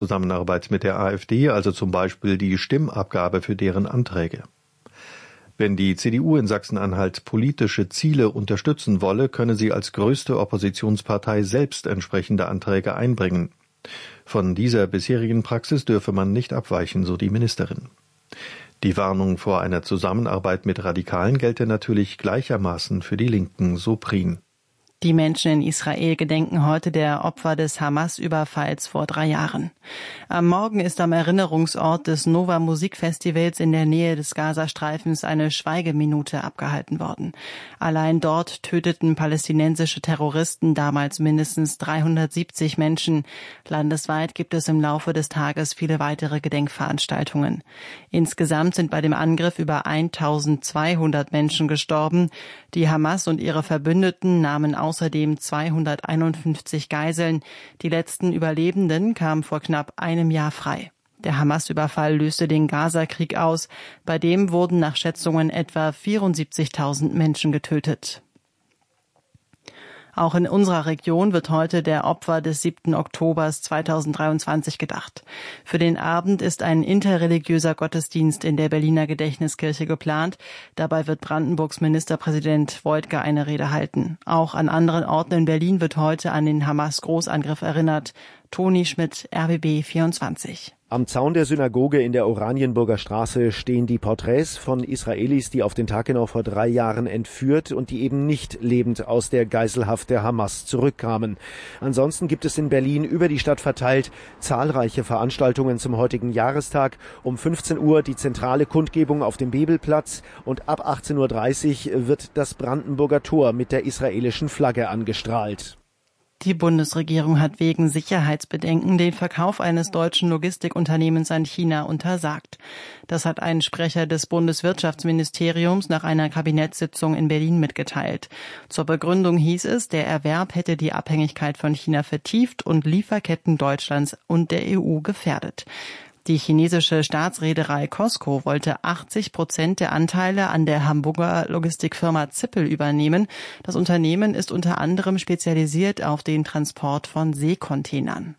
Zusammenarbeit mit der AfD, also zum Beispiel die Stimmabgabe für deren Anträge. Wenn die CDU in Sachsen-Anhalt politische Ziele unterstützen wolle, könne sie als größte Oppositionspartei selbst entsprechende Anträge einbringen. Von dieser bisherigen Praxis dürfe man nicht abweichen, so die Ministerin. Die Warnung vor einer Zusammenarbeit mit Radikalen gelte natürlich gleichermaßen für die Linken, so Prien. Die Menschen in Israel gedenken heute der Opfer des Hamas-Überfalls vor 3 Jahren. Am Morgen ist am Erinnerungsort des Nova Musikfestivals in der Nähe des Gazastreifens eine Schweigeminute abgehalten worden. Allein dort töteten palästinensische Terroristen damals mindestens 370 Menschen. Landesweit gibt es im Laufe des Tages viele weitere Gedenkveranstaltungen. Insgesamt sind bei dem Angriff über 1200 Menschen gestorben. Die Hamas und ihre Verbündeten nahmen außerdem 251 Geiseln. Die letzten Überlebenden kamen vor knapp einem Jahr frei. Der Hamas-Überfall löste den Gaza-Krieg aus. Bei dem wurden nach Schätzungen etwa 74.000 Menschen getötet. Auch in unserer Region wird heute der Opfer des 7. Oktobers 2023 gedacht. Für den Abend ist ein interreligiöser Gottesdienst in der Berliner Gedächtniskirche geplant. Dabei wird Brandenburgs Ministerpräsident Woidke eine Rede halten. Auch an anderen Orten in Berlin wird heute an den Hamas-Großangriff erinnert. Toni Schmidt, RBB 24. Am Zaun der Synagoge in der Oranienburger Straße stehen die Porträts von Israelis, die auf den Tag genau vor 3 Jahren entführt und die eben nicht lebend aus der Geiselhaft der Hamas zurückkamen. Ansonsten gibt es in Berlin über die Stadt verteilt zahlreiche Veranstaltungen zum heutigen Jahrestag. Um 15 Uhr die zentrale Kundgebung auf dem Bebelplatz und ab 18.30 Uhr wird das Brandenburger Tor mit der israelischen Flagge angestrahlt. Die Bundesregierung hat wegen Sicherheitsbedenken den Verkauf eines deutschen Logistikunternehmens an China untersagt. Das hat ein Sprecher des Bundeswirtschaftsministeriums nach einer Kabinettssitzung in Berlin mitgeteilt. Zur Begründung hieß es, der Erwerb hätte die Abhängigkeit von China vertieft und Lieferketten Deutschlands und der EU gefährdet. Die chinesische Staatsreederei COSCO wollte 80% der Anteile an der Hamburger Logistikfirma Zippel übernehmen. Das Unternehmen ist unter anderem spezialisiert auf den Transport von Seekontainern.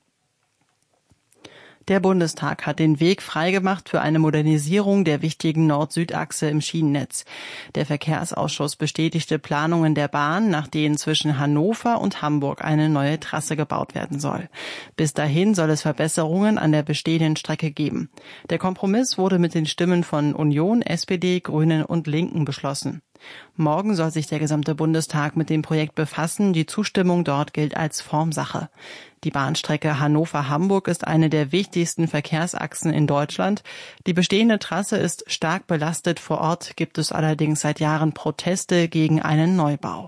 Der Bundestag hat den Weg freigemacht für eine Modernisierung der wichtigen Nord-Süd-Achse im Schienennetz. Der Verkehrsausschuss bestätigte Planungen der Bahn, nach denen zwischen Hannover und Hamburg eine neue Trasse gebaut werden soll. Bis dahin soll es Verbesserungen an der bestehenden Strecke geben. Der Kompromiss wurde mit den Stimmen von Union, SPD, Grünen und Linken beschlossen. Morgen soll sich der gesamte Bundestag mit dem Projekt befassen. Die Zustimmung dort gilt als Formsache. Die Bahnstrecke Hannover-Hamburg ist eine der wichtigsten Verkehrsachsen in Deutschland. Die bestehende Trasse ist stark belastet. Vor Ort gibt es allerdings seit Jahren Proteste gegen einen Neubau.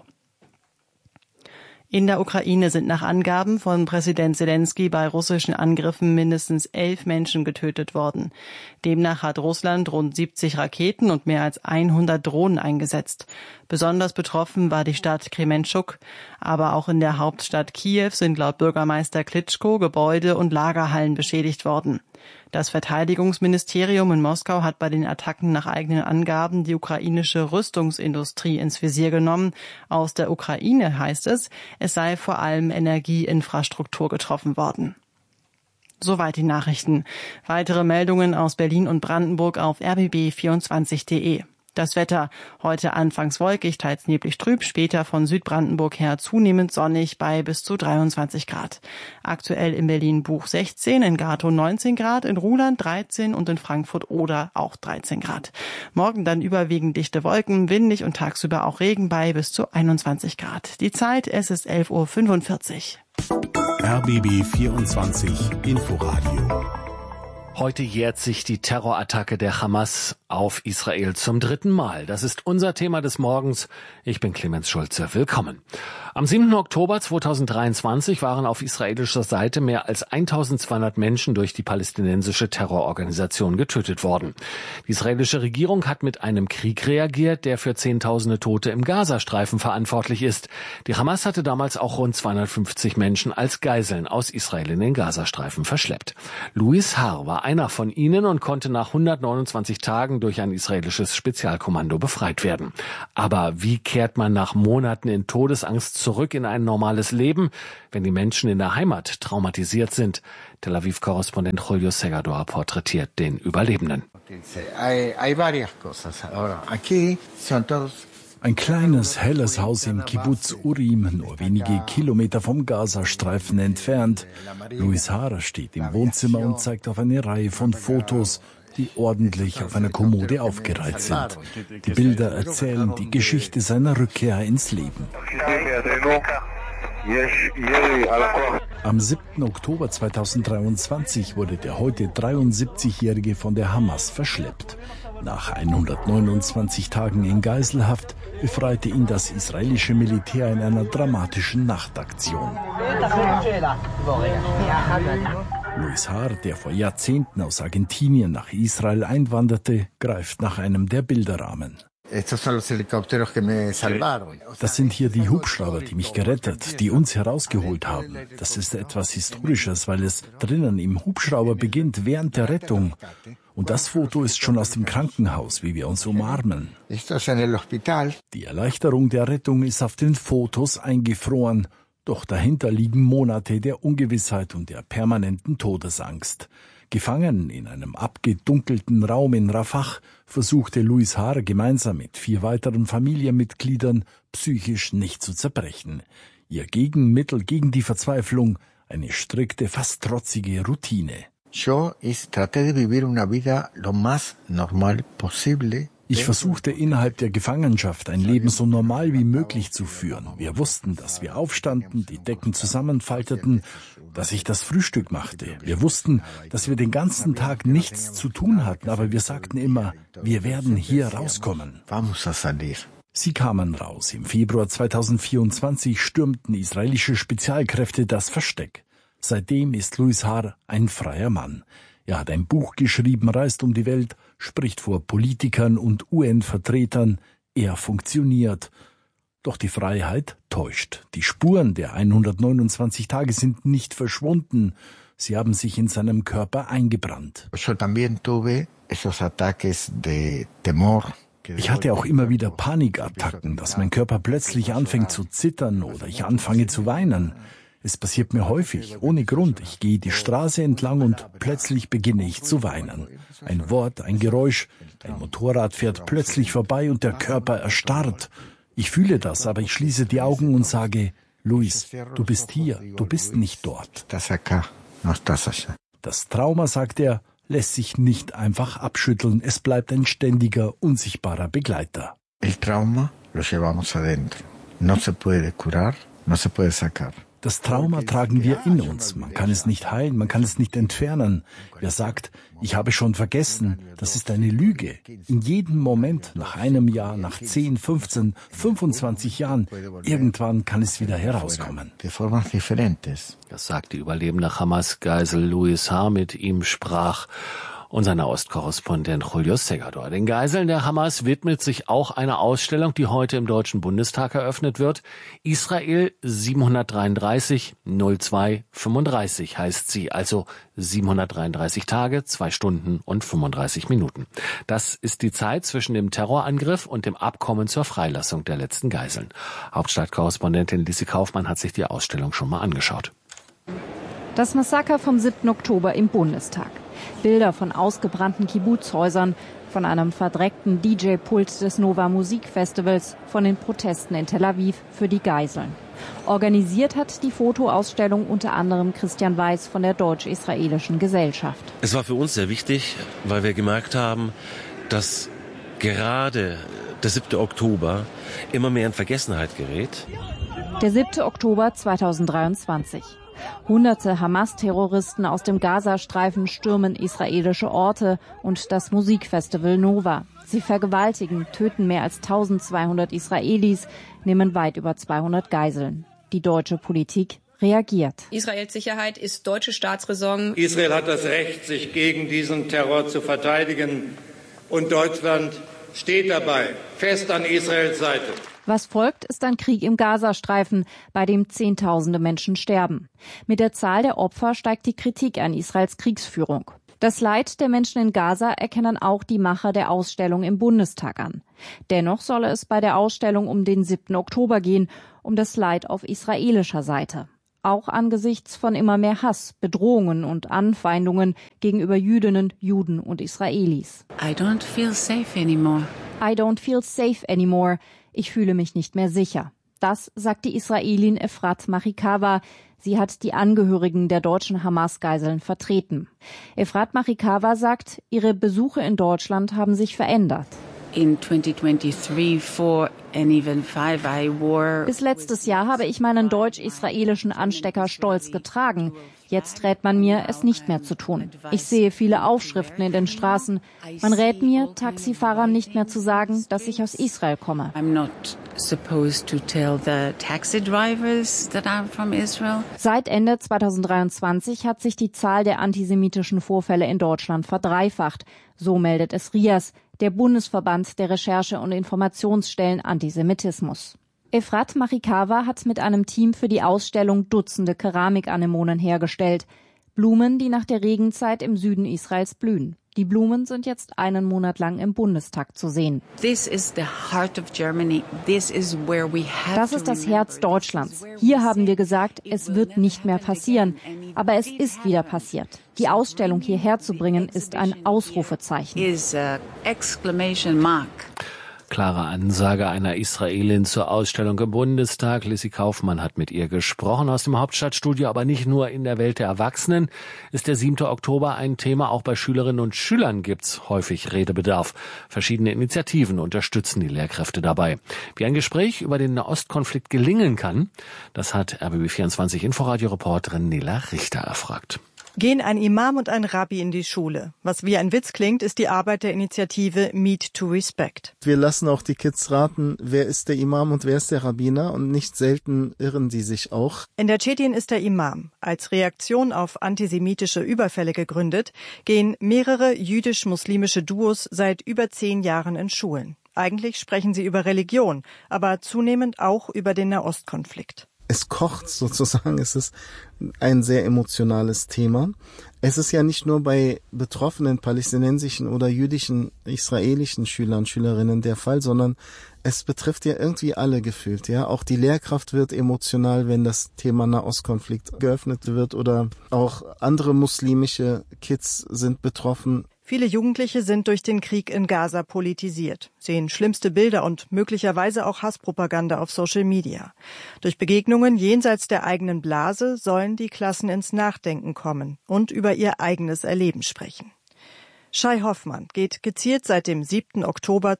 In der Ukraine sind nach Angaben von Präsident Selenskyj bei russischen Angriffen mindestens 11 Menschen getötet worden. Demnach hat Russland rund 70 Raketen und mehr als 100 Drohnen eingesetzt. Besonders betroffen war die Stadt Kremenchuk. Aber auch in der Hauptstadt Kiew sind laut Bürgermeister Klitschko Gebäude und Lagerhallen beschädigt worden. Das Verteidigungsministerium in Moskau hat bei den Attacken nach eigenen Angaben die ukrainische Rüstungsindustrie ins Visier genommen. Aus der Ukraine heißt es, es sei vor allem Energieinfrastruktur getroffen worden. Soweit die Nachrichten. Weitere Meldungen aus Berlin und Brandenburg auf rbb24.de. Das Wetter heute anfangs wolkig, teils neblig trüb, später von Südbrandenburg her zunehmend sonnig bei bis zu 23 Grad. Aktuell in Berlin Buch 16, in Gatow 19 Grad, in Ruhland 13 und in Frankfurt Oder auch 13 Grad. Morgen dann überwiegend dichte Wolken, windig und tagsüber auch Regen bei bis zu 21 Grad. Die Zeit, es ist 11.45 Uhr. RBB 24 Inforadio. Heute jährt sich die Terrorattacke der Hamas auf Israel zum 3. Mal. Das ist unser Thema des Morgens. Ich bin Clemens Schulze. Willkommen. Am 7. Oktober 2023 waren auf israelischer Seite mehr als 1200 Menschen durch die palästinensische Terrororganisation getötet worden. Die israelische Regierung hat mit einem Krieg reagiert, der für Zehntausende Tote im Gazastreifen verantwortlich ist. Die Hamas hatte damals auch rund 250 Menschen als Geiseln aus Israel in den Gazastreifen verschleppt. Louis Haar war war einer von ihnen und konnte nach 129 Tagen durch ein israelisches Spezialkommando befreit werden. Aber wie kehrt man nach Monaten in Todesangst zurück in ein normales Leben, wenn die Menschen in der Heimat traumatisiert sind? Tel Aviv-Korrespondent Julio Segador porträtiert den Überlebenden. Ein kleines, helles Haus im Kibbuz Urim, nur wenige Kilometer vom Gazastreifen entfernt. Louis Haar steht im Wohnzimmer und zeigt auf eine Reihe von Fotos, die ordentlich auf einer Kommode aufgereiht sind. Die Bilder erzählen die Geschichte seiner Rückkehr ins Leben. Am 7. Oktober 2023 wurde der heute 73-Jährige von der Hamas verschleppt. Nach 129 Tagen in Geiselhaft befreite ihn das israelische Militär in einer dramatischen Nachtaktion. Louis Haar, der vor Jahrzehnten aus Argentinien nach Israel einwanderte, greift nach einem der Bilderrahmen. Das sind hier die Hubschrauber, die mich gerettet, die uns herausgeholt haben. Das ist etwas Historisches, weil es drinnen im Hubschrauber beginnt während der Rettung. Und das Foto ist schon aus dem Krankenhaus, wie wir uns umarmen. Die Erleichterung der Rettung ist auf den Fotos eingefroren. Doch dahinter liegen Monate der Ungewissheit und der permanenten Todesangst. Gefangen in einem abgedunkelten Raum in Rafah versuchte Louis Haar gemeinsam mit 4 weiteren Familienmitgliedern psychisch nicht zu zerbrechen. Ihr Gegenmittel gegen die Verzweiflung, eine strikte, fast trotzige Routine. Ich versuchte innerhalb der Gefangenschaft ein Leben so normal wie möglich zu führen. Wir wussten, dass wir aufstanden, die Decken zusammenfalteten, dass ich das Frühstück machte. Wir wussten, dass wir den ganzen Tag nichts zu tun hatten, aber wir sagten immer, wir werden hier rauskommen. Sie kamen raus. Im Februar 2024 stürmten israelische Spezialkräfte das Versteck. Seitdem ist Louis Haar ein freier Mann. Er hat ein Buch geschrieben, reist um die Welt, spricht vor Politikern und UN-Vertretern. Er funktioniert. Doch die Freiheit täuscht. Die Spuren der 129 Tage sind nicht verschwunden. Sie haben sich in seinem Körper eingebrannt. Ich hatte auch immer wieder Panikattacken, dass mein Körper plötzlich anfängt zu zittern oder ich anfange zu weinen. Es passiert mir häufig, ohne Grund. Ich gehe die Straße entlang und plötzlich beginne ich zu weinen. Ein Wort, ein Geräusch, ein Motorrad fährt plötzlich vorbei und der Körper erstarrt. Ich fühle das, aber ich schließe die Augen und sage, Luis, du bist hier, du bist nicht dort. Das Trauma, sagt er, lässt sich nicht einfach abschütteln. Es bleibt ein ständiger, unsichtbarer Begleiter. El trauma lo llevamos adentro. No se puede curar, no se puede sacar. Das Trauma tragen wir in uns. Man kann es nicht heilen, man kann es nicht entfernen. Wer sagt, ich habe schon vergessen, das ist eine Lüge. In jedem Moment, nach einem Jahr, nach 10, 15, 25 Jahren, irgendwann kann es wieder herauskommen. Das sagt die überlebende Hamas-Geisel Louis Haar. Mit ihm sprach unser Nahostkorrespondent Julio Segador. Den Geiseln der Hamas widmet sich auch eine Ausstellung, die heute im Deutschen Bundestag eröffnet wird. Israel 733-02-35 heißt sie, also 733 Tage, 2 Stunden und 35 Minuten. Das ist die Zeit zwischen dem Terrorangriff und dem Abkommen zur Freilassung der letzten Geiseln. Hauptstadtkorrespondentin Lisi Kaufmann hat sich die Ausstellung schon mal angeschaut. Das Massaker vom 7. Oktober im Bundestag. Bilder von ausgebrannten Kibbuzhäusern, von einem verdreckten DJ-Pult des Nova Musikfestivals, von den Protesten in Tel Aviv für die Geiseln. Organisiert hat die Fotoausstellung unter anderem Christian Weiß von der Deutsch-Israelischen Gesellschaft. Es war für uns sehr wichtig, weil wir gemerkt haben, dass gerade der 7. Oktober immer mehr in Vergessenheit gerät. Der 7. Oktober 2023. Hunderte Hamas-Terroristen aus dem Gazastreifen stürmen israelische Orte und das Musikfestival Nova. Sie vergewaltigen, töten mehr als 1200 Israelis, nehmen weit über 200 Geiseln. Die deutsche Politik reagiert. Israels Sicherheit ist deutsche Staatsräson. Israel hat das Recht, sich gegen diesen Terror zu verteidigen. Und Deutschland steht dabei, fest an Israels Seite. Was folgt, ist ein Krieg im Gazastreifen, bei dem Zehntausende Menschen sterben. Mit der Zahl der Opfer steigt die Kritik an Israels Kriegsführung. Das Leid der Menschen in Gaza erkennen auch die Macher der Ausstellung im Bundestag an. Dennoch solle es bei der Ausstellung um den 7. Oktober gehen, um das Leid auf israelischer Seite. Auch angesichts von immer mehr Hass, Bedrohungen und Anfeindungen gegenüber Jüdinnen, Juden und Israelis. I don't feel safe anymore. I don't feel safe anymore. Ich fühle mich nicht mehr sicher. Das sagt die Israelin Efrat Machikawa. Sie hat die Angehörigen der deutschen Hamas-Geiseln vertreten. Efrat Machikawa sagt, ihre Besuche in Deutschland haben sich verändert. In 2023, 4 and even 5 I wore. Bis letztes Jahr habe ich meinen deutsch-israelischen Anstecker stolz getragen. Jetzt rät man mir, es nicht mehr zu tun. Ich sehe viele Aufschriften in den Straßen. Man rät mir, Taxifahrern nicht mehr zu sagen, dass ich aus Israel komme. I'm not supposed to tell the taxi drivers that I'm from Israel. Seit Ende 2023 hat sich die Zahl der antisemitischen Vorfälle in Deutschland verdreifacht. So meldet es RIAS, der Bundesverband der Recherche- und Informationsstellen Antisemitismus. Efrat Machikawa hat mit einem Team für die Ausstellung Dutzende Keramikanemonen hergestellt. Blumen, die nach der Regenzeit im Süden Israels blühen. Die Blumen sind jetzt einen Monat lang im Bundestag zu sehen. This is the heart of Germany. This is where we have Das ist das Herz Deutschlands. Hier haben wir gesagt, es wird nicht mehr passieren. Aber es ist wieder passiert. Die Ausstellung hierher zu bringen, ist ein Ausrufezeichen. Exclamation mark. Klare Ansage einer Israelin zur Ausstellung im Bundestag. Lissy Kaufmann hat mit ihr gesprochen aus dem Hauptstadtstudio. Aber nicht nur in der Welt der Erwachsenen ist der 7. Oktober ein Thema. Auch bei Schülerinnen und Schülern gibt's häufig Redebedarf. Verschiedene Initiativen unterstützen die Lehrkräfte dabei. Wie ein Gespräch über den Nahostkonflikt gelingen kann, das hat RBB24 Inforadio-Reporterin Nela Richter erfragt. Gehen ein Imam und ein Rabbi in die Schule. Was wie ein Witz klingt, ist die Arbeit der Initiative Meet to Respect. Wir lassen auch die Kids raten, wer ist der Imam und wer ist der Rabbiner, und nicht selten irren die sich auch. In der Cetin ist der Imam. Als Reaktion auf antisemitische Überfälle gegründet, gehen mehrere jüdisch-muslimische Duos seit über 10 Jahren in Schulen. Eigentlich sprechen sie über Religion, aber zunehmend auch über den Nahostkonflikt. Es kocht sozusagen, es ist ein sehr emotionales Thema. Es ist ja nicht nur bei betroffenen palästinensischen oder jüdischen, israelischen Schülern und Schülerinnen der Fall, sondern es betrifft ja irgendwie alle gefühlt. Ja, auch die Lehrkraft wird emotional, wenn das Thema Nahostkonflikt geöffnet wird, oder auch andere muslimische Kids sind betroffen. Viele Jugendliche sind durch den Krieg in Gaza politisiert, sehen schlimmste Bilder und möglicherweise auch Hasspropaganda auf Social Media. Durch Begegnungen jenseits der eigenen Blase sollen die Klassen ins Nachdenken kommen und über ihr eigenes Erleben sprechen. Shai Hoffmann geht gezielt seit dem 7. Oktober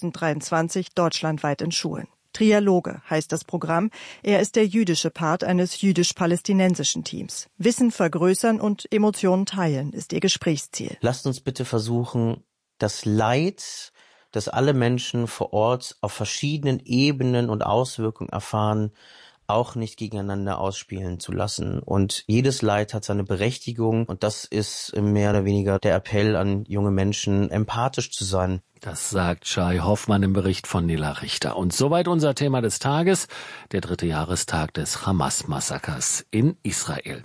2023 deutschlandweit in Schulen. Trialoge heißt das Programm. Er ist der jüdische Part eines jüdisch-palästinensischen Teams. Wissen vergrößern und Emotionen teilen ist ihr Gesprächsziel. Lasst uns bitte versuchen, das Leid, das alle Menschen vor Ort auf verschiedenen Ebenen und Auswirkungen erfahren, auch nicht gegeneinander ausspielen zu lassen. Und jedes Leid hat seine Berechtigung, und das ist mehr oder weniger der Appell an junge Menschen, empathisch zu sein. Das sagt Shai Hoffmann im Bericht von Nela Richter. Und soweit unser Thema des Tages, der 3. Jahrestag des Hamas-Massakers in Israel.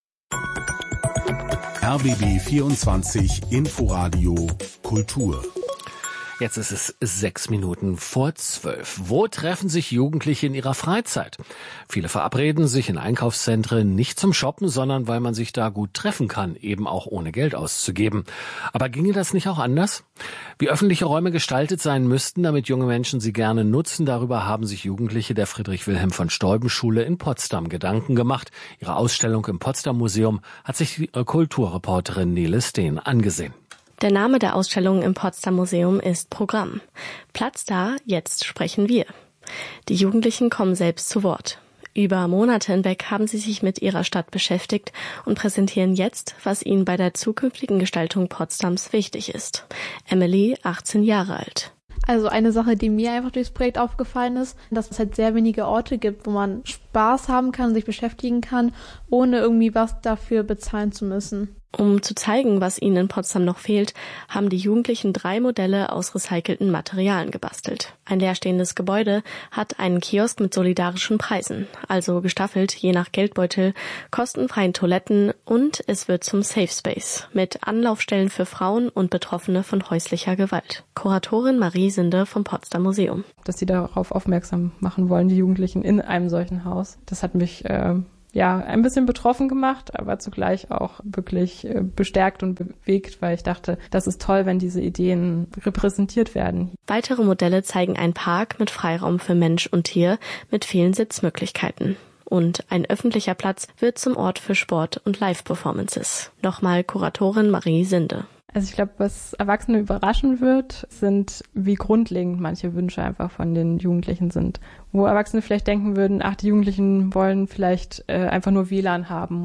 RBB 24 Inforadio Kultur. Jetzt ist es 6 Minuten vor 12. Wo treffen sich Jugendliche in ihrer Freizeit? Viele verabreden sich in Einkaufszentren nicht zum Shoppen, sondern weil man sich da gut treffen kann, eben auch ohne Geld auszugeben. Aber ginge das nicht auch anders? Wie öffentliche Räume gestaltet sein müssten, damit junge Menschen sie gerne nutzen, darüber haben sich Jugendliche der Friedrich-Wilhelm-von-Steuben-Schule in Potsdam Gedanken gemacht. Ihre Ausstellung im Potsdam-Museum hat sich die Kulturreporterin Nele Steen angesehen. Der Name der Ausstellung im Potsdam-Museum ist Programm. Platz da, jetzt sprechen wir. Die Jugendlichen kommen selbst zu Wort. Über Monate hinweg haben sie sich mit ihrer Stadt beschäftigt und präsentieren jetzt, was ihnen bei der zukünftigen Gestaltung Potsdams wichtig ist. Emily, 18 Jahre alt. Also eine Sache, die mir einfach durchs Projekt aufgefallen ist, dass es halt sehr wenige Orte gibt, wo man Spaß haben kann und sich beschäftigen kann, ohne irgendwie was dafür bezahlen zu müssen. Um zu zeigen, was ihnen in Potsdam noch fehlt, haben die Jugendlichen 3 Modelle aus recycelten Materialien gebastelt. Ein leerstehendes Gebäude hat einen Kiosk mit solidarischen Preisen, also gestaffelt je nach Geldbeutel, kostenfreien Toiletten und es wird zum Safe Space mit Anlaufstellen für Frauen und Betroffene von häuslicher Gewalt. Kuratorin Marie Sinde vom Potsdam Museum. Dass sie darauf aufmerksam machen wollen, die Jugendlichen in einem solchen Haus. Das hat mich ein bisschen betroffen gemacht, aber zugleich auch wirklich bestärkt und bewegt, weil ich dachte, das ist toll, wenn diese Ideen repräsentiert werden. Weitere Modelle zeigen einen Park mit Freiraum für Mensch und Tier mit vielen Sitzmöglichkeiten. Und ein öffentlicher Platz wird zum Ort für Sport und Live-Performances. Nochmal Kuratorin Marie Sinde. Also ich glaube, was Erwachsene überraschen wird, sind, wie grundlegend manche Wünsche einfach von den Jugendlichen sind. Wo Erwachsene vielleicht denken würden, die Jugendlichen wollen vielleicht einfach nur WLAN haben.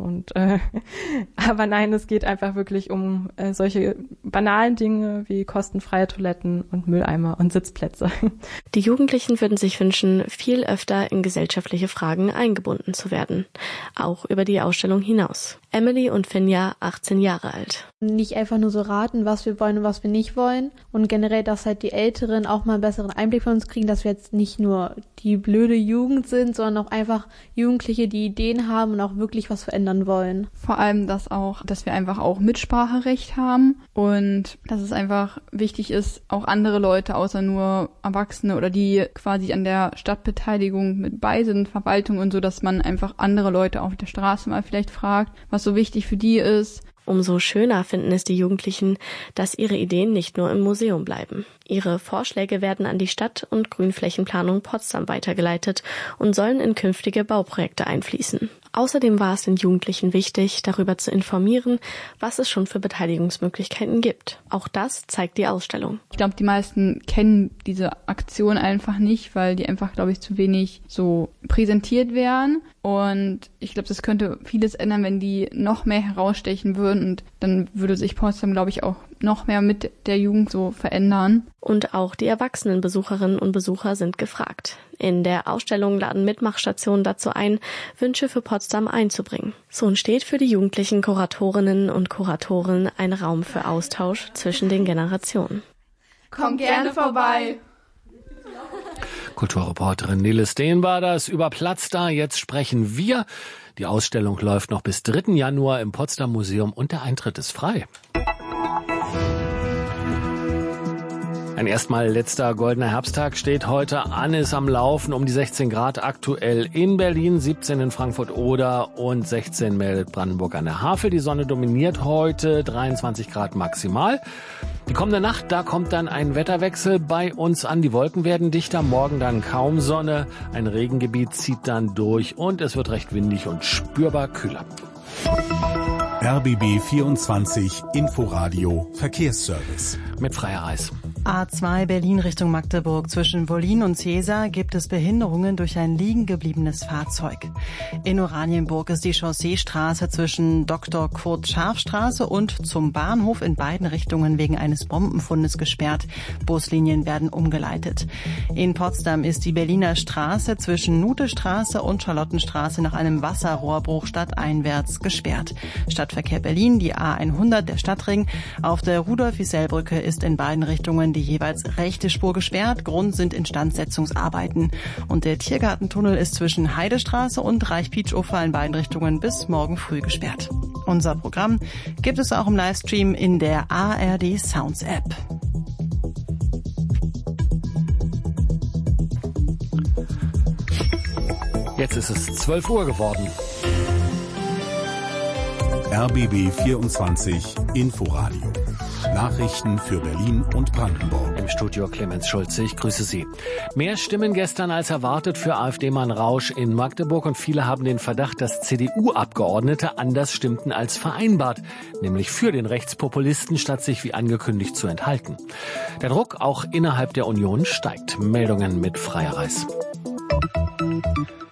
Aber nein, es geht einfach wirklich um solche banalen Dinge wie kostenfreie Toiletten und Mülleimer und Sitzplätze. Die Jugendlichen würden sich wünschen, viel öfter in gesellschaftliche Fragen eingebunden zu werden. Auch über die Ausstellung hinaus. Emily und Finja, 18 Jahre alt. Nicht einfach nur so raten, was wir wollen und was wir nicht wollen. Und generell, dass halt die Älteren auch mal einen besseren Einblick von uns kriegen, dass wir jetzt nicht nur die blöde Jugend sind, sondern auch einfach Jugendliche, die Ideen haben und auch wirklich was verändern wollen. Vor allem dass wir einfach auch Mitspracherecht haben und dass es einfach wichtig ist, auch andere Leute außer nur Erwachsene oder die quasi an der Stadtbeteiligung mit bei sind, Verwaltung und so, dass man einfach andere Leute auf der Straße mal vielleicht fragt, was so wichtig für die ist. Umso schöner finden es die Jugendlichen, dass ihre Ideen nicht nur im Museum bleiben. Ihre Vorschläge werden an die Stadt- und Grünflächenplanung Potsdam weitergeleitet und sollen in künftige Bauprojekte einfließen. Außerdem war es den Jugendlichen wichtig, darüber zu informieren, was es schon für Beteiligungsmöglichkeiten gibt. Auch das zeigt die Ausstellung. Ich glaube, die meisten kennen diese Aktion einfach nicht, weil die einfach, glaube ich, zu wenig so präsentiert werden. Und ich glaube, das könnte vieles ändern, wenn die noch mehr herausstechen würden. Und dann würde sich Potsdam, glaube ich, auch noch mehr mit der Jugend so verändern. Und auch die erwachsenen Besucherinnen und Besucher sind gefragt. In der Ausstellung laden Mitmachstationen dazu ein, Wünsche für Potsdam einzubringen. So entsteht für die jugendlichen Kuratorinnen und Kuratoren ein Raum für Austausch zwischen den Generationen. Kommt gerne vorbei! Kulturreporterin Nele Steen war das über Platz da. Jetzt sprechen wir. Die Ausstellung läuft noch bis 3. Januar im Potsdam Museum und der Eintritt ist frei. Ein erstmal letzter goldener Herbsttag steht heute an, ist am Laufen um die 16 Grad aktuell in Berlin, 17 in Frankfurt-Oder und 16 meldet Brandenburg an der Havel. Die Sonne dominiert heute, 23 Grad maximal. Die kommende Nacht, da kommt dann ein Wetterwechsel bei uns an. Die Wolken werden dichter, morgen dann kaum Sonne. Ein Regengebiet zieht dann durch und es wird recht windig und spürbar kühler. RBB 24 Inforadio Verkehrsservice. Mit Freier Reis. A2 Berlin Richtung Magdeburg. Zwischen Wollin und Cäsar gibt es Behinderungen durch ein liegen gebliebenes Fahrzeug. In Oranienburg ist die Chausseestraße zwischen Dr. Kurt-Scharf-Straße und zum Bahnhof in beiden Richtungen wegen eines Bombenfundes gesperrt. Buslinien werden umgeleitet. In Potsdam ist die Berliner Straße zwischen Nutestraße und Charlottenstraße nach einem Wasserrohrbruch stadteinwärts gesperrt. Stadtverkehr Berlin, die A100, der Stadtring. Auf der Rudolf-Isel-Brücke ist in beiden Richtungen die jeweils rechte Spur gesperrt. Grund sind Instandsetzungsarbeiten. Und der Tiergartentunnel ist zwischen Heidestraße und Reich-Pietsch-Ufer in beiden Richtungen bis morgen früh gesperrt. Unser Programm gibt es auch im Livestream in der ARD Sounds App. Jetzt ist es 12 Uhr geworden. RBB 24 Inforadio. Nachrichten für Berlin und Brandenburg. Im Studio Clemens Schulze, ich grüße Sie. Mehr Stimmen gestern als erwartet für AfD-Mann Rausch in Magdeburg und viele haben den Verdacht, dass CDU-Abgeordnete anders stimmten als vereinbart, nämlich für den Rechtspopulisten, statt sich wie angekündigt zu enthalten. Der Druck auch innerhalb der Union steigt. Meldungen mit Freier Reis.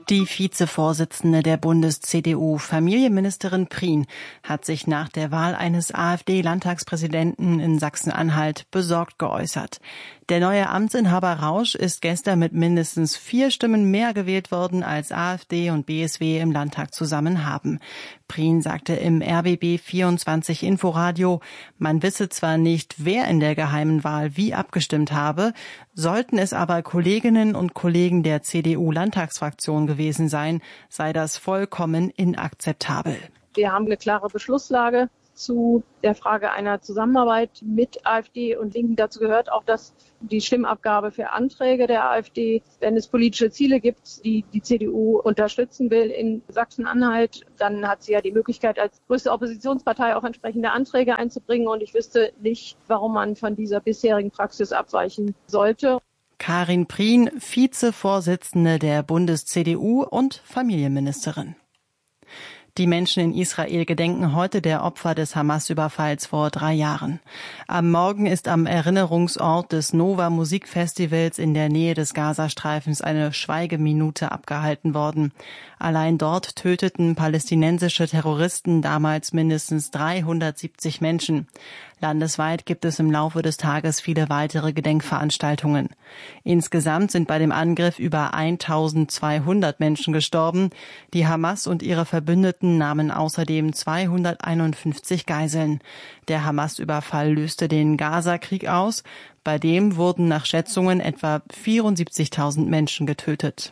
Die Vizevorsitzende der Bundes-CDU, Familienministerin Prien, hat sich nach der Wahl eines AfD-Landtagspräsidenten in Sachsen-Anhalt besorgt geäußert. Der neue Amtsinhaber Rausch ist gestern mit mindestens 4 Stimmen mehr gewählt worden, als AfD und BSW im Landtag zusammen haben. Prien sagte im RBB 24 Inforadio, man wisse zwar nicht, wer in der geheimen Wahl wie abgestimmt habe, sollten es aber Kolleginnen und Kollegen der CDU-Landtagsfraktion gewesen sein, sei das vollkommen inakzeptabel. Wir haben eine klare Beschlusslage zu der Frage einer Zusammenarbeit mit AfD und Linken. Dazu gehört auch, dass die Stimmabgabe für Anträge der AfD, wenn es politische Ziele gibt, die die CDU unterstützen will in Sachsen-Anhalt, dann hat sie ja die Möglichkeit, als größte Oppositionspartei auch entsprechende Anträge einzubringen. Und ich wüsste nicht, warum man von dieser bisherigen Praxis abweichen sollte. Karin Prien, Vizevorsitzende der Bundes-CDU und Familienministerin. Die Menschen in Israel gedenken heute der Opfer des Hamas-Überfalls vor 3 Jahren. Am Morgen ist am Erinnerungsort des Nova Musikfestivals in der Nähe des Gazastreifens eine Schweigeminute abgehalten worden. Allein dort töteten palästinensische Terroristen damals mindestens 370 Menschen. Landesweit gibt es im Laufe des Tages viele weitere Gedenkveranstaltungen. Insgesamt sind bei dem Angriff über 1200 Menschen gestorben. Die Hamas und ihre Verbündeten nahmen außerdem 251 Geiseln. Der Hamas-Überfall löste den Gaza-Krieg aus. Bei dem wurden nach Schätzungen etwa 74.000 Menschen getötet.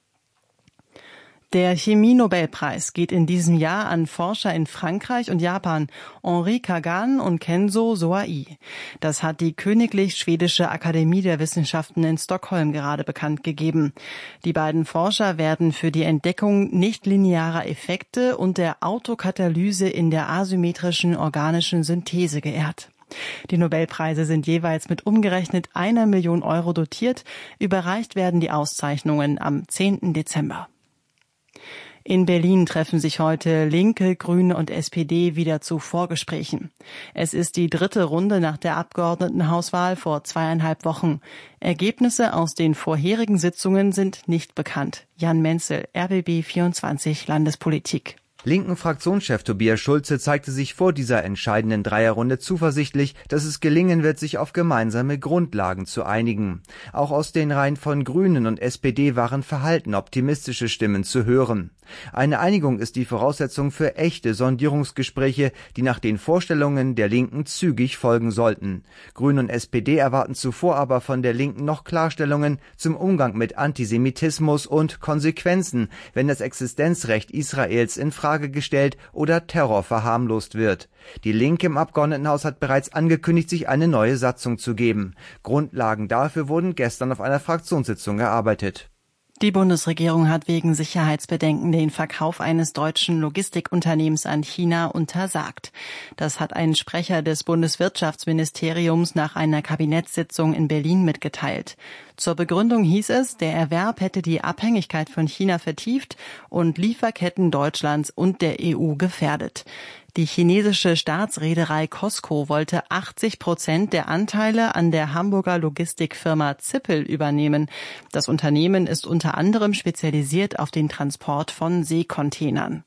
Der Chemie-Nobelpreis geht in diesem Jahr an Forscher in Frankreich und Japan, Henri Kagan und Kenzo Soai. Das hat die Königlich Schwedische Akademie der Wissenschaften in Stockholm gerade bekannt gegeben. Die beiden Forscher werden für die Entdeckung nichtlinearer Effekte und der Autokatalyse in der asymmetrischen organischen Synthese geehrt. Die Nobelpreise sind jeweils mit umgerechnet 1 Million Euro dotiert. Überreicht werden die Auszeichnungen am 10. Dezember. In Berlin treffen sich heute Linke, Grüne und SPD wieder zu Vorgesprächen. Es ist die 3. Runde nach der Abgeordnetenhauswahl vor 2,5 Wochen. Ergebnisse aus den vorherigen Sitzungen sind nicht bekannt. Jan Menzel, RBB 24 Landespolitik. Linken Fraktionschef Tobias Schulze zeigte sich vor dieser entscheidenden Dreierrunde zuversichtlich, dass es gelingen wird, sich auf gemeinsame Grundlagen zu einigen. Auch aus den Reihen von Grünen und SPD waren verhalten optimistische Stimmen zu hören. Eine Einigung ist die Voraussetzung für echte Sondierungsgespräche, die nach den Vorstellungen der Linken zügig folgen sollten. Grüne und SPD erwarten zuvor aber von der Linken noch Klarstellungen zum Umgang mit Antisemitismus und Konsequenzen, wenn das Existenzrecht Israels in Frage gestellt oder Terror verharmlost wird. Die Linke im Abgeordnetenhaus hat bereits angekündigt, sich eine neue Satzung zu geben. Grundlagen dafür wurden gestern auf einer Fraktionssitzung erarbeitet. Die Bundesregierung hat wegen Sicherheitsbedenken den Verkauf eines deutschen Logistikunternehmens an China untersagt. Das hat ein Sprecher des Bundeswirtschaftsministeriums nach einer Kabinettssitzung in Berlin mitgeteilt. Zur Begründung hieß es, der Erwerb hätte die Abhängigkeit von China vertieft und Lieferketten Deutschlands und der EU gefährdet. Die chinesische Staatsreederei COSCO wollte 80% der Anteile an der Hamburger Logistikfirma Zippel übernehmen. Das Unternehmen ist unter anderem spezialisiert auf den Transport von Seekontainern.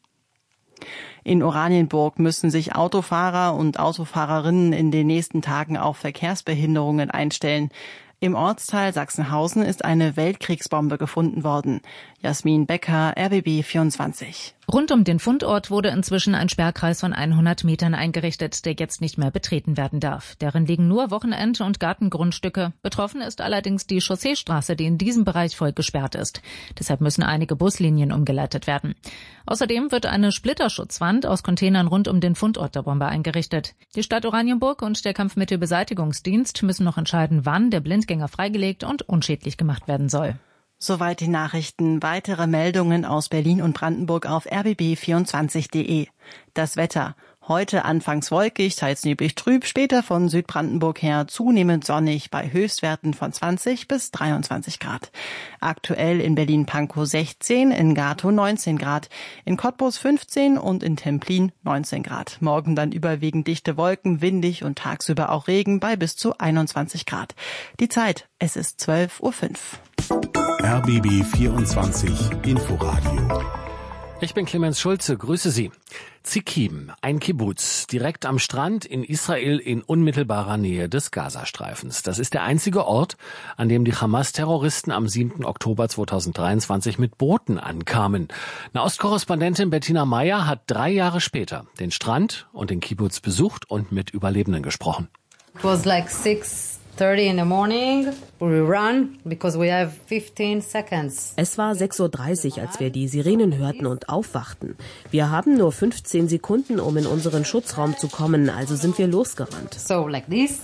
In Oranienburg müssen sich Autofahrer und Autofahrerinnen in den nächsten Tagen auf Verkehrsbehinderungen einstellen. Im Ortsteil Sachsenhausen ist eine Weltkriegsbombe gefunden worden. Jasmin Becker, RBB 24. Rund um den Fundort wurde inzwischen ein Sperrkreis von 100 Metern eingerichtet, der jetzt nicht mehr betreten werden darf. Darin liegen nur Wochenend- und Gartengrundstücke. Betroffen ist allerdings die Chausseestraße, die in diesem Bereich voll gesperrt ist. Deshalb müssen einige Buslinien umgeleitet werden. Außerdem wird eine Splitterschutzwand aus Containern rund um den Fundort der Bombe eingerichtet. Die Stadt Oranienburg und der Kampfmittelbeseitigungsdienst müssen noch entscheiden, wann der Blindgänger freigelegt und unschädlich gemacht werden soll. Soweit die Nachrichten. Weitere Meldungen aus Berlin und Brandenburg auf rbb24.de. Das Wetter. Heute anfangs wolkig, teils neblig trüb, später von Südbrandenburg her zunehmend sonnig bei Höchstwerten von 20 bis 23 Grad. Aktuell in Berlin-Pankow 16, in Gatow 19 Grad, in Cottbus 15 und in Templin 19 Grad. Morgen dann überwiegend dichte Wolken, windig und tagsüber auch Regen bei bis zu 21 Grad. Die Zeit, es ist 12:05 Uhr. RBB 24 Inforadio. Ich bin Clemens Schulze, grüße Sie. Zikim, ein Kibbuz, direkt am Strand in Israel in unmittelbarer Nähe des Gazastreifens. Das ist der einzige Ort, an dem die Hamas-Terroristen am 7. Oktober 2023 mit Booten ankamen. Nahostkorrespondentin Bettina Meyer hat 3 Jahre später den Strand und den Kibbuz besucht und mit Überlebenden gesprochen. It was like 6:30 in the morning. We run because we have 15 seconds. Es war 6:30 Uhr, als wir die Sirenen hörten und aufwachten. Wir haben nur 15 Sekunden, um in unseren Schutzraum zu kommen, also sind wir losgerannt. So like this.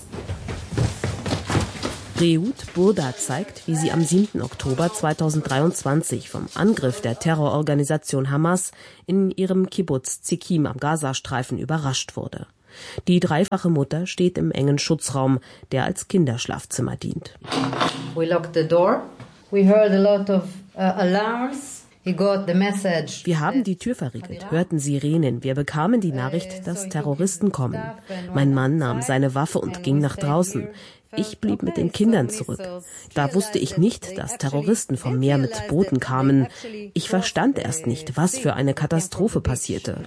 Reut Burda zeigt, wie sie am 7. Oktober 2023 vom Angriff der Terrororganisation Hamas in ihrem Kibbuz Zikim am Gazastreifen überrascht wurde. Die dreifache Mutter steht im engen Schutzraum, der als Kinderschlafzimmer dient. We locked the door. We heard a lot of alarms. He got the message. Wir haben die Tür verriegelt, hörten Sirenen. Wir bekamen die Nachricht, dass Terroristen kommen. Mein Mann nahm seine Waffe und ging nach draußen. Ich blieb mit den Kindern zurück. Da wusste ich nicht, dass Terroristen vom Meer mit Booten kamen. Ich verstand erst nicht, was für eine Katastrophe passierte.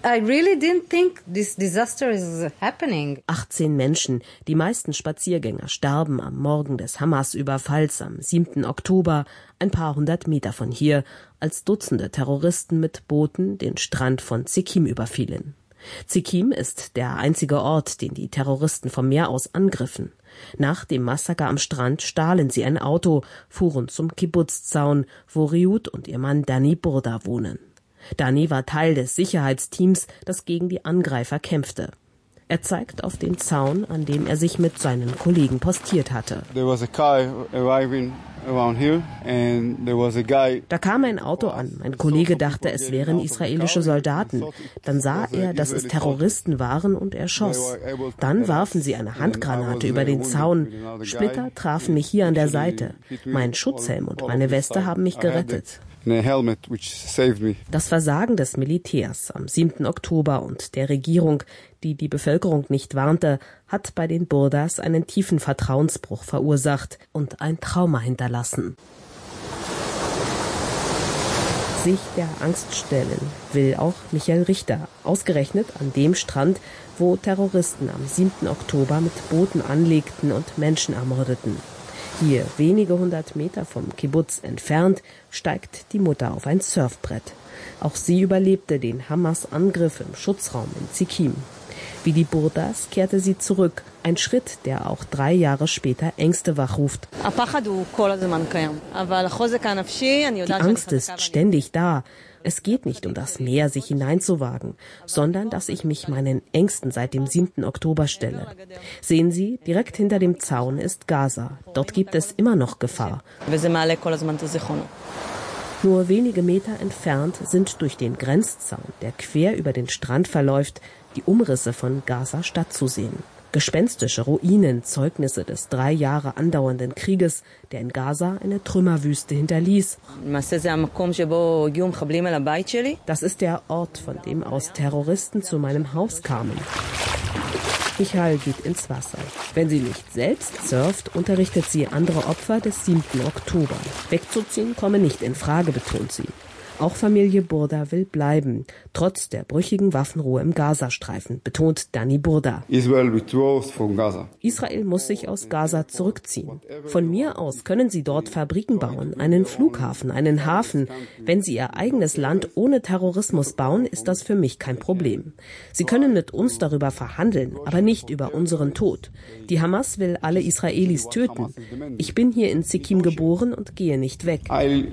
18 Menschen, die meisten Spaziergänger, starben am Morgen des Hamas-Überfalls am 7. Oktober, ein paar 100 Meter von hier, als Dutzende Terroristen mit Booten den Strand von Zikim überfielen. Zikim ist der einzige Ort, den die Terroristen vom Meer aus angriffen. Nach dem Massaker am Strand stahlen sie ein Auto, fuhren zum Kibbuz-Zaun, wo Reut und ihr Mann Dani Burda wohnen. Dani war Teil des Sicherheitsteams, das gegen die Angreifer kämpfte. Er zeigt auf den Zaun, an dem er sich mit seinen Kollegen postiert hatte. Da kam ein Auto an. Mein Kollege dachte, es wären israelische Soldaten. Dann sah er, dass es Terroristen waren und er schoss. Dann warfen sie eine Handgranate über den Zaun. Splitter trafen mich hier an der Seite. Mein Schutzhelm und meine Weste haben mich gerettet. Das Versagen des Militärs am 7. Oktober und der Regierung, die die Bevölkerung nicht warnte, hat bei den Burdas einen tiefen Vertrauensbruch verursacht und ein Trauma hinterlassen. Sich der Angst stellen will auch Michael Richter, ausgerechnet an dem Strand, wo Terroristen am 7. Oktober mit Booten anlegten und Menschen ermordeten. Hier, wenige 100 Meter vom Kibbuz entfernt, steigt die Mutter auf ein Surfbrett. Auch sie überlebte den Hamas-Angriff im Schutzraum in Zikim. Wie die Burdas kehrte sie zurück, ein Schritt, der auch 3 Jahre später Ängste wachruft. Die Angst ist ständig da. Es geht nicht um das Meer, sich hineinzuwagen, sondern dass ich mich meinen Ängsten seit dem 7. Oktober stelle. Sehen Sie, direkt hinter dem Zaun ist Gaza. Dort gibt es immer noch Gefahr. Nur wenige Meter entfernt sind durch den Grenzzaun, der quer über den Strand verläuft, die Umrisse von Gaza-Stadt zu sehen. Gespenstische Ruinen, Zeugnisse des 3 Jahre andauernden Krieges, der in Gaza eine Trümmerwüste hinterließ. Das ist der Ort, von dem aus Terroristen zu meinem Haus kamen. Michael geht ins Wasser. Wenn sie nicht selbst surft, unterrichtet sie andere Opfer des 7. Oktober. Wegzuziehen komme nicht in Frage, betont sie. Auch Familie Burda will bleiben, trotz der brüchigen Waffenruhe im Gazastreifen, betont Dani Burda. Israel muss sich aus Gaza zurückziehen. Von mir aus können sie dort Fabriken bauen, einen Flughafen, einen Hafen. Wenn sie ihr eigenes Land ohne Terrorismus bauen, ist das für mich kein Problem. Sie können mit uns darüber verhandeln, aber nicht über unseren Tod. Die Hamas will alle Israelis töten. Ich bin hier in Zikim geboren und gehe nicht weg,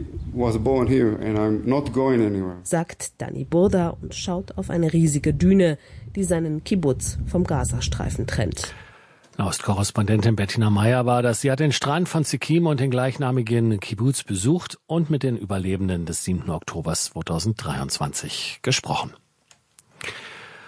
sagt Dani Burda und schaut auf eine riesige Düne, die seinen Kibbuz vom Gazastreifen trennt. Nahostkorrespondentin Bettina Meyer war das. Sie hat den Strand von Zikim und den gleichnamigen Kibbuz besucht und mit den Überlebenden des 7. Oktober 2023 gesprochen.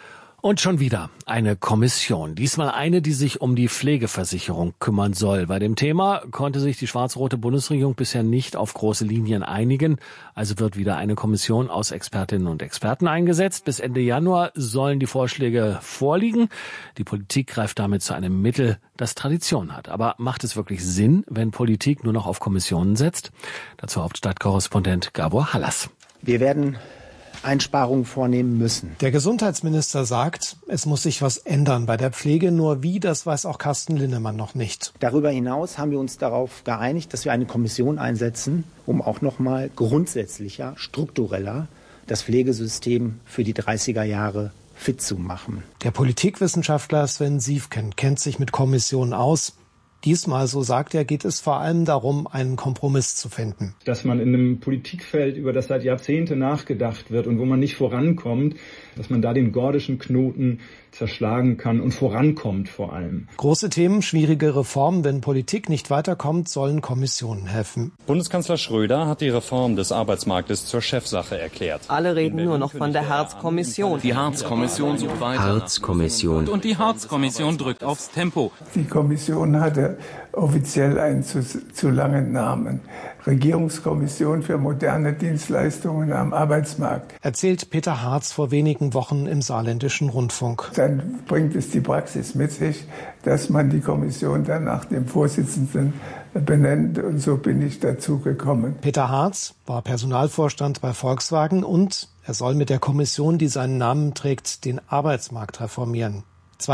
Und schon wieder eine Kommission. Diesmal eine, die sich um die Pflegeversicherung kümmern soll. Bei dem Thema konnte sich die schwarz-rote Bundesregierung bisher nicht auf große Linien einigen. Also wird wieder eine Kommission aus Expertinnen und Experten eingesetzt. Bis Ende Januar sollen die Vorschläge vorliegen. Die Politik greift damit zu einem Mittel, das Tradition hat. Aber macht es wirklich Sinn, wenn Politik nur noch auf Kommissionen setzt? Dazu Hauptstadtkorrespondent Gabor Hallas. Wir werden Einsparungen vornehmen müssen. Der Gesundheitsminister sagt, es muss sich was ändern bei der Pflege. Nur wie, das weiß auch Carsten Linnemann noch nicht. Darüber hinaus haben wir uns darauf geeinigt, dass wir eine Kommission einsetzen, um auch noch mal grundsätzlicher, struktureller das Pflegesystem für die 30er Jahre fit zu machen. Der Politikwissenschaftler Sven Siefken kennt sich mit Kommissionen aus. Diesmal, so sagt er, geht es vor allem darum, einen Kompromiss zu finden. Dass man in einem Politikfeld, über das seit Jahrzehnten nachgedacht wird und wo man nicht vorankommt, dass man da den gordischen Knoten zerschlagen kann und vorankommt vor allem. Große Themen, schwierige Reformen. Wenn Politik nicht weiterkommt, sollen Kommissionen helfen. Bundeskanzler Schröder hat die Reform des Arbeitsmarktes zur Chefsache erklärt. Alle reden nur noch von der Hartz-Kommission. Die Hartz-Kommission sucht weiter. Hartz-Kommission. Und die Hartz-Kommission drückt aufs Tempo. Die Kommission hatte offiziell einen zu langen Namen. Regierungskommission für moderne Dienstleistungen am Arbeitsmarkt. Erzählt Peter Hartz vor wenigen Wochen im Saarländischen Rundfunk. Dann bringt es die Praxis mit sich, dass man die Kommission dann nach dem Vorsitzenden benennt. Und so bin ich dazu gekommen. Peter Hartz war Personalvorstand bei Volkswagen und er soll mit der Kommission, die seinen Namen trägt, den Arbeitsmarkt reformieren.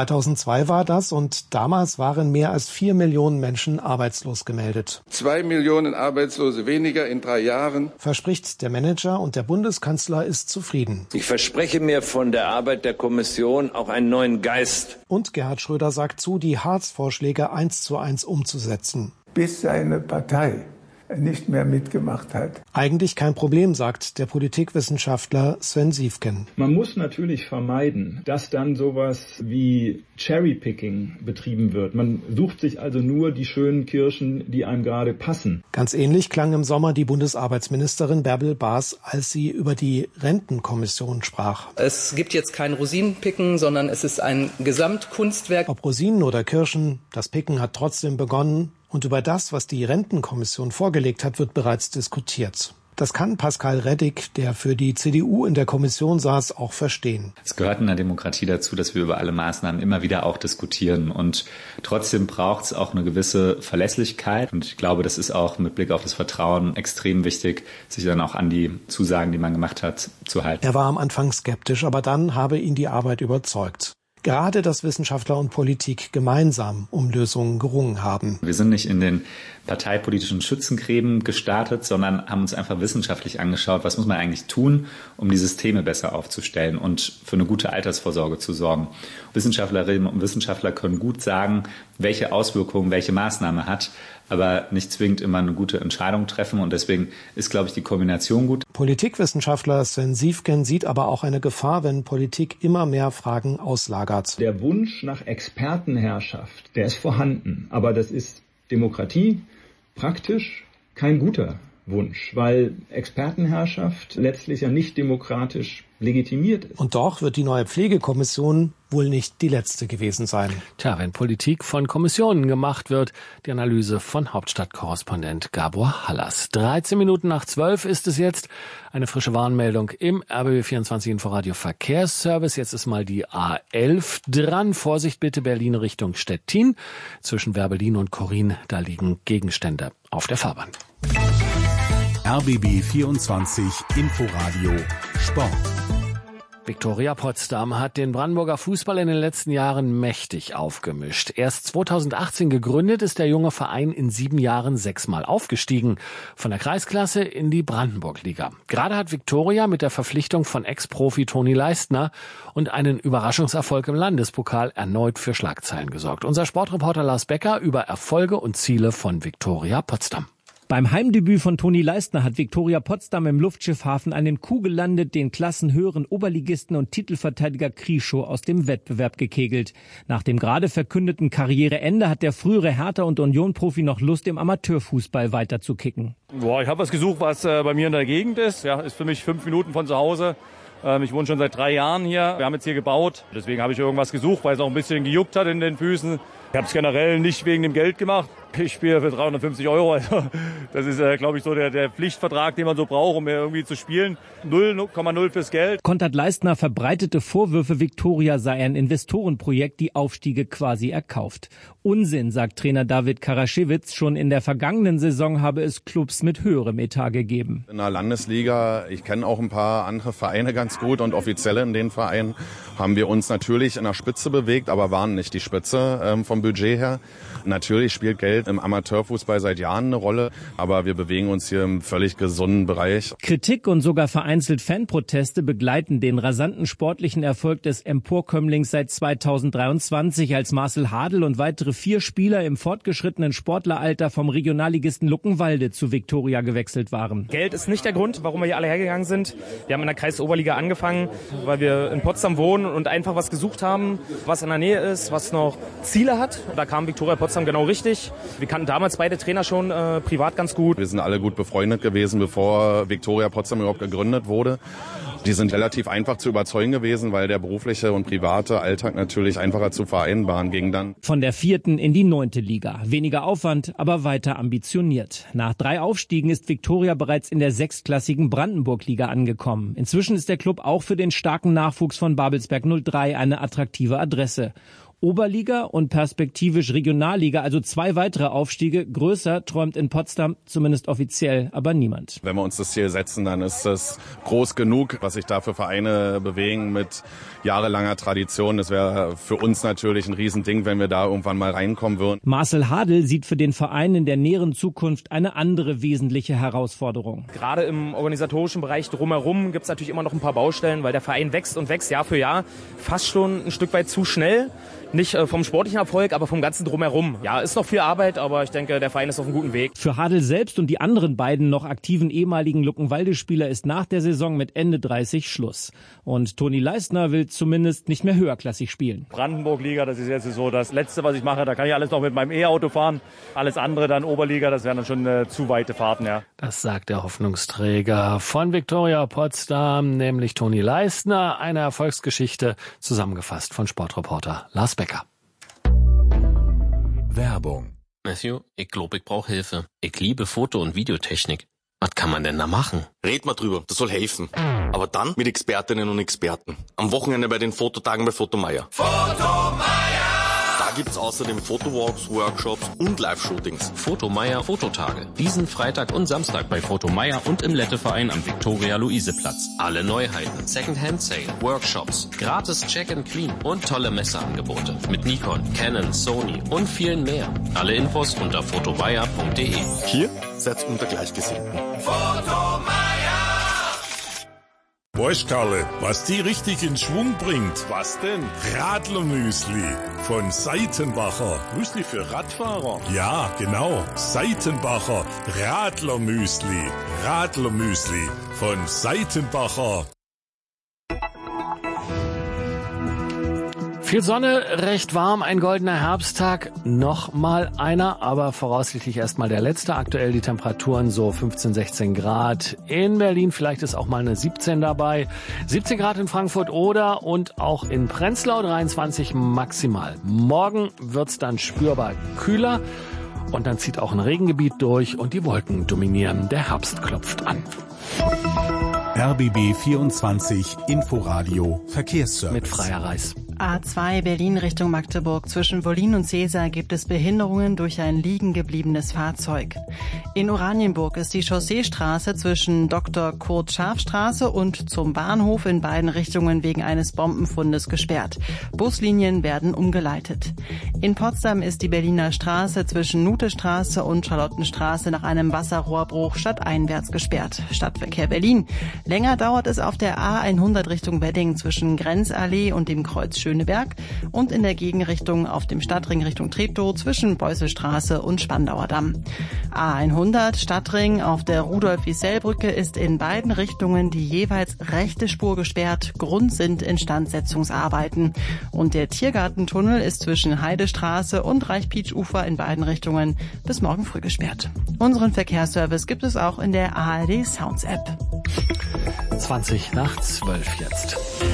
2002 war das und damals waren mehr als 4 Millionen Menschen arbeitslos gemeldet. 2 Millionen Arbeitslose weniger in 3 Jahren. Verspricht der Manager und der Bundeskanzler ist zufrieden. Ich verspreche mir von der Arbeit der Kommission auch einen neuen Geist. Und Gerhard Schröder sagt zu, die Hartz-Vorschläge 1:1 umzusetzen. Bis seine Partei nicht mehr mitgemacht hat. Eigentlich kein Problem, sagt der Politikwissenschaftler Sven Siefken. Man muss natürlich vermeiden, dass dann sowas wie Cherrypicking betrieben wird. Man sucht sich also nur die schönen Kirschen, die einem gerade passen. Ganz ähnlich klang im Sommer die Bundesarbeitsministerin Bärbel Baas, als sie über die Rentenkommission sprach. Es gibt jetzt kein Rosinenpicken, sondern es ist ein Gesamtkunstwerk. Ob Rosinen oder Kirschen, das Picken hat trotzdem begonnen. Und über das, was die Rentenkommission vorgelegt hat, wird bereits diskutiert. Das kann Pascal Reddick, der für die CDU in der Kommission saß, auch verstehen. Es gehört in der Demokratie dazu, dass wir über alle Maßnahmen immer wieder auch diskutieren. Und trotzdem braucht es auch eine gewisse Verlässlichkeit. Und ich glaube, das ist auch mit Blick auf das Vertrauen extrem wichtig, sich dann auch an die Zusagen, die man gemacht hat, zu halten. Er war am Anfang skeptisch, aber dann habe ihn die Arbeit überzeugt. Gerade, dass Wissenschaftler und Politik gemeinsam um Lösungen gerungen haben. Wir sind nicht in den parteipolitischen Schützengräben gestartet, sondern haben uns einfach wissenschaftlich angeschaut, was muss man eigentlich tun, um die Systeme besser aufzustellen und für eine gute Altersvorsorge zu sorgen. Wissenschaftlerinnen und Wissenschaftler können gut sagen, welche Auswirkungen welche Maßnahme hat, aber nicht zwingend immer eine gute Entscheidung treffen. Und deswegen ist, glaube ich, die Kombination gut. Politikwissenschaftler Sven Siefken sieht aber auch eine Gefahr, wenn Politik immer mehr Fragen auslagert. Der Wunsch nach Expertenherrschaft, der ist vorhanden. Aber das ist Demokratie praktisch kein guter Wunsch, weil Expertenherrschaft letztlich ja nicht demokratisch legitimiert ist. Und doch wird die neue Pflegekommission wohl nicht die letzte gewesen sein. Tja, wenn Politik von Kommissionen gemacht wird, die Analyse von Hauptstadtkorrespondent Gabor Hallas. 13:13 ist es jetzt. Eine frische Warnmeldung im RBB24 Inforadio Verkehrsservice. Jetzt ist mal die A11 dran. Vorsicht bitte, Berlin Richtung Stettin. Zwischen Werbelin und Korin, da liegen Gegenstände auf der Fahrbahn. RBB24 Inforadio Sport. Viktoria Potsdam hat den Brandenburger Fußball in den letzten Jahren mächtig aufgemischt. Erst 2018 gegründet, ist der junge Verein in 7 Jahren 6-mal aufgestiegen. Von der Kreisklasse in die Brandenburg-Liga. Gerade hat Viktoria mit der Verpflichtung von Ex-Profi Toni Leistner und einen Überraschungserfolg im Landespokal erneut für Schlagzeilen gesorgt. Unser Sportreporter Lars Becker über Erfolge und Ziele von Viktoria Potsdam. Beim Heimdebüt von Toni Leistner hat Viktoria Potsdam im Luftschiffhafen einen Coup gelandet, den klassenhöheren Oberligisten und Titelverteidiger Krieschow aus dem Wettbewerb gekegelt. Nach dem gerade verkündeten Karriereende hat der frühere Hertha- und Union-Profi noch Lust, im Amateurfußball weiter zu kicken. Ich habe was gesucht, was bei mir in der Gegend ist. Ja, ist für mich 5 Minuten von zu Hause. Ich wohne schon seit 3 Jahren hier. Wir haben jetzt hier gebaut. Deswegen habe ich irgendwas gesucht, weil es auch ein bisschen gejuckt hat in den Füßen. Ich habe es generell nicht wegen dem Geld gemacht. Ich spiele für 350 €. Also das ist, glaube ich, so der Pflichtvertrag, den man so braucht, um irgendwie zu spielen. 0,0 fürs Geld. Konrad Leistner verbreitete Vorwürfe, Viktoria sei ein Investorenprojekt, die Aufstiege quasi erkauft. Unsinn, sagt Trainer David Karaschewitz. Schon in der vergangenen Saison habe es Clubs mit höherem Etat gegeben. In der Landesliga, ich kenne auch ein paar andere Vereine ganz gut und Offizielle in den Vereinen, haben wir uns natürlich in der Spitze bewegt, aber waren nicht die Spitze vom Budget her. Natürlich spielt Geld im Amateurfußball seit Jahren eine Rolle, aber wir bewegen uns hier im völlig gesunden Bereich. Kritik und sogar vereinzelt Fanproteste begleiten den rasanten sportlichen Erfolg des Emporkömmlings seit 2023, als Marcel Hadl und weitere 4 Spieler im fortgeschrittenen Sportleralter vom Regionalligisten Luckenwalde zu Viktoria gewechselt waren. Geld ist nicht der Grund, warum wir hier alle hergegangen sind. Wir haben in der Kreisoberliga angefangen, weil wir in Potsdam wohnen und einfach was gesucht haben, was in der Nähe ist, was noch Ziele hat. Da kam Viktoria Potsdam genau richtig. Wir kannten damals beide Trainer schon privat ganz gut. Wir sind alle gut befreundet gewesen, bevor Viktoria Potsdam überhaupt gegründet wurde. Die sind relativ einfach zu überzeugen gewesen, weil der berufliche und private Alltag natürlich einfacher zu vereinbaren ging dann. Von der 4. in die 9. Liga. Weniger Aufwand, aber weiter ambitioniert. Nach 3 Aufstiegen ist Viktoria bereits in der 6-klassigen Brandenburg-Liga angekommen. Inzwischen ist der Club auch für den starken Nachwuchs von Babelsberg 03 eine attraktive Adresse. Oberliga und perspektivisch Regionalliga, also 2 weitere Aufstiege. Größer träumt in Potsdam, zumindest offiziell, aber niemand. Wenn wir uns das Ziel setzen, dann ist das groß genug, was sich da für Vereine bewegen mit jahrelanger Tradition. Das wäre für uns natürlich ein Riesending, wenn wir da irgendwann mal reinkommen würden. Marcel Hadl sieht für den Verein in der näheren Zukunft eine andere wesentliche Herausforderung. Gerade im organisatorischen Bereich drumherum gibt es natürlich immer noch ein paar Baustellen, weil der Verein wächst und wächst Jahr für Jahr. Fast schon ein Stück weit zu schnell. Nicht vom sportlichen Erfolg, aber vom ganzen Drumherum. Ja, ist noch viel Arbeit, aber ich denke, der Verein ist auf einem guten Weg. Für Hadl selbst und die anderen beiden noch aktiven ehemaligen Luckenwalde-Spieler ist nach der Saison mit Ende 30 Schluss. Und Toni Leistner will zumindest nicht mehr höherklassig spielen. Brandenburg-Liga, das ist jetzt so das Letzte, was ich mache. Da kann ich alles noch mit meinem E-Auto fahren. Alles andere dann Oberliga, das wären dann schon zu weite Fahrten, ja. Das sagt der Hoffnungsträger von Viktoria Potsdam, nämlich Toni Leistner. Eine Erfolgsgeschichte, zusammengefasst von Sportreporter Lars Becker. Werbung. Matthew, ich glaube, ich brauche Hilfe. Ich liebe Foto- und Videotechnik. Was kann man denn da machen? Red mal drüber, das soll helfen. Aber dann mit Expertinnen und Experten. Am Wochenende bei den Fototagen bei Fotomeier. Da gibt's außerdem Fotowalks, Workshops und Live-Shootings. Fotomeier Fototage. Diesen Freitag und Samstag bei Fotomeier und im Letteverein am Viktoria-Luise-Platz. Alle Neuheiten, Second-Hand-Sale, Workshops, gratis Check-and-Clean und tolle Messeangebote. Mit Nikon, Canon, Sony und vielen mehr. Alle Infos unter fotomeier.de. Hier seid unter Gleichgesinnten. Weißt Karle, was die richtig in Schwung bringt? Was denn? Radlermüsli von Seitenbacher. Müsli für Radfahrer? Ja, genau. Seitenbacher Radlermüsli. Radlermüsli von Seitenbacher. Viel Sonne, recht warm, ein goldener Herbsttag, noch mal einer, aber voraussichtlich erstmal der letzte. Aktuell die Temperaturen so 15, 16 Grad in Berlin, vielleicht ist auch mal eine 17 dabei. 17 Grad in Frankfurt Oder und auch in Prenzlau 23 maximal. Morgen wird's dann spürbar kühler und dann zieht auch ein Regengebiet durch und die Wolken dominieren. Der Herbst klopft an. RBB 24 Inforadio Verkehrsservice. Mit Freier Reis. A2 Berlin Richtung Magdeburg. Zwischen Wollin und Seesa gibt es Behinderungen durch ein liegen gebliebenes Fahrzeug. In Oranienburg ist die Chausseestraße zwischen Dr. Kurt-Scharf-Straße und zum Bahnhof in beiden Richtungen wegen eines Bombenfundes gesperrt. Buslinien werden umgeleitet. In Potsdam ist die Berliner Straße zwischen Nutestraße und Charlottenstraße nach einem Wasserrohrbruch stadteinwärts gesperrt. Stadtverkehr Berlin. Länger dauert es auf der A100 Richtung Wedding zwischen Grenzallee und dem Kreuz Schöneberg und in der Gegenrichtung auf dem Stadtring Richtung Treptow zwischen Beusselstraße und Spandauer Damm. A100 Stadtring auf der Rudolf-Wiesel-Brücke ist in beiden Richtungen die jeweils rechte Spur gesperrt. Grund sind Instandsetzungsarbeiten. Und der Tiergartentunnel ist zwischen Heidestraße und Reichpietsch-Ufer in beiden Richtungen bis morgen früh gesperrt. Unseren Verkehrsservice gibt es auch in der ARD Sounds App. 11:20 jetzt.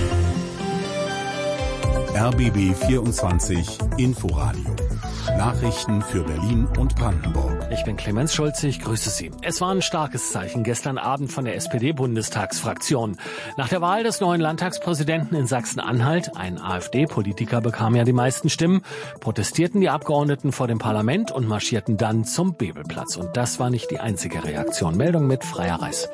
RBB 24 Inforadio. Nachrichten für Berlin und Brandenburg. Ich bin Clemens Schulze, ich grüße Sie. Es war ein starkes Zeichen gestern Abend von der SPD-Bundestagsfraktion. Nach der Wahl des neuen Landtagspräsidenten in Sachsen-Anhalt, ein AfD-Politiker bekam ja die meisten Stimmen, protestierten die Abgeordneten vor dem Parlament und marschierten dann zum Bebelplatz. Und das war nicht die einzige Reaktion. Meldung mit Freier Reis.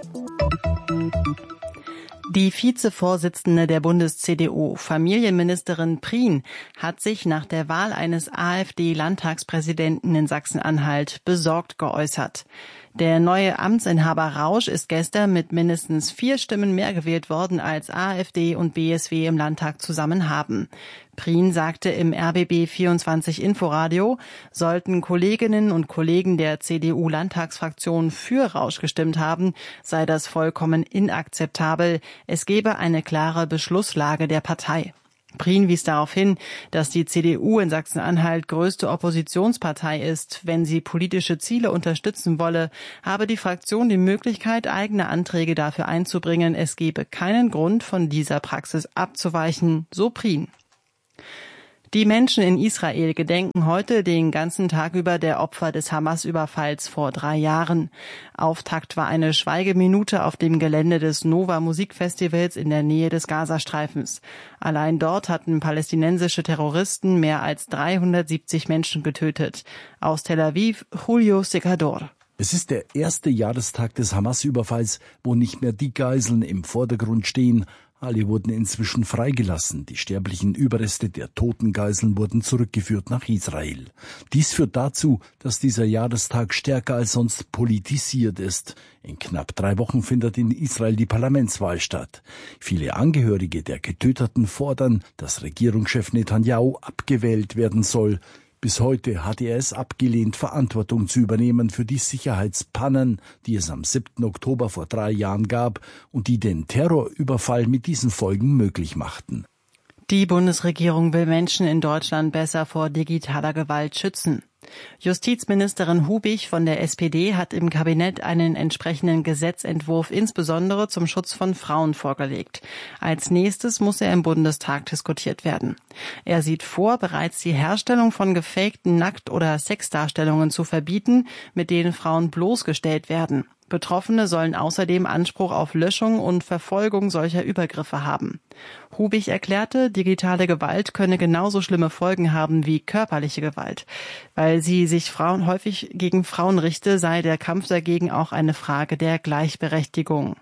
Die Vizevorsitzende der Bundes-CDU, Familienministerin Prien, hat sich nach der Wahl eines AfD-Landtagspräsidenten in Sachsen-Anhalt besorgt geäußert. Der neue Amtsinhaber Rausch ist gestern mit mindestens 4 Stimmen mehr gewählt worden, als AfD und BSW im Landtag zusammen haben. Prien sagte im RBB 24 Inforadio, sollten Kolleginnen und Kollegen der CDU-Landtagsfraktion für Rausch gestimmt haben, sei das vollkommen inakzeptabel. Es gebe eine klare Beschlusslage der Partei. Prien wies darauf hin, dass die CDU in Sachsen-Anhalt größte Oppositionspartei ist. Wenn sie politische Ziele unterstützen wolle, habe die Fraktion die Möglichkeit, eigene Anträge dafür einzubringen. Es gebe keinen Grund, von dieser Praxis abzuweichen, so Prien. Die Menschen in Israel gedenken heute den ganzen Tag über der Opfer des Hamas-Überfalls vor 3 Jahren. Auftakt war eine Schweigeminute auf dem Gelände des Nova Musikfestivals in der Nähe des Gazastreifens. Allein dort hatten palästinensische Terroristen mehr als 370 Menschen getötet. Aus Tel Aviv, Julio Secador. Es ist der erste Jahrestag des Hamas-Überfalls, wo nicht mehr die Geiseln im Vordergrund stehen. Alle wurden inzwischen freigelassen. Die sterblichen Überreste der toten Geiseln wurden zurückgeführt nach Israel. Dies führt dazu, dass dieser Jahrestag stärker als sonst politisiert ist. In knapp 3 Wochen findet in Israel die Parlamentswahl statt. Viele Angehörige der Getöteten fordern, dass Regierungschef Netanyahu abgewählt werden soll. Bis heute hatte er es abgelehnt, Verantwortung zu übernehmen für die Sicherheitspannen, die es am 7. Oktober vor 3 Jahren gab und die den Terrorüberfall mit diesen Folgen möglich machten. Die Bundesregierung will Menschen in Deutschland besser vor digitaler Gewalt schützen. Justizministerin Hubich von der SPD hat im Kabinett einen entsprechenden Gesetzentwurf insbesondere zum Schutz von Frauen vorgelegt. Als nächstes muss er im Bundestag diskutiert werden. Er sieht vor, bereits die Herstellung von gefakten Nackt- oder Sexdarstellungen zu verbieten, mit denen Frauen bloßgestellt werden. Betroffene sollen außerdem Anspruch auf Löschung und Verfolgung solcher Übergriffe haben. Hubich erklärte, digitale Gewalt könne genauso schlimme Folgen haben wie körperliche Gewalt. Weil sie sich häufig gegen Frauen richte, sei der Kampf dagegen auch eine Frage der Gleichberechtigung.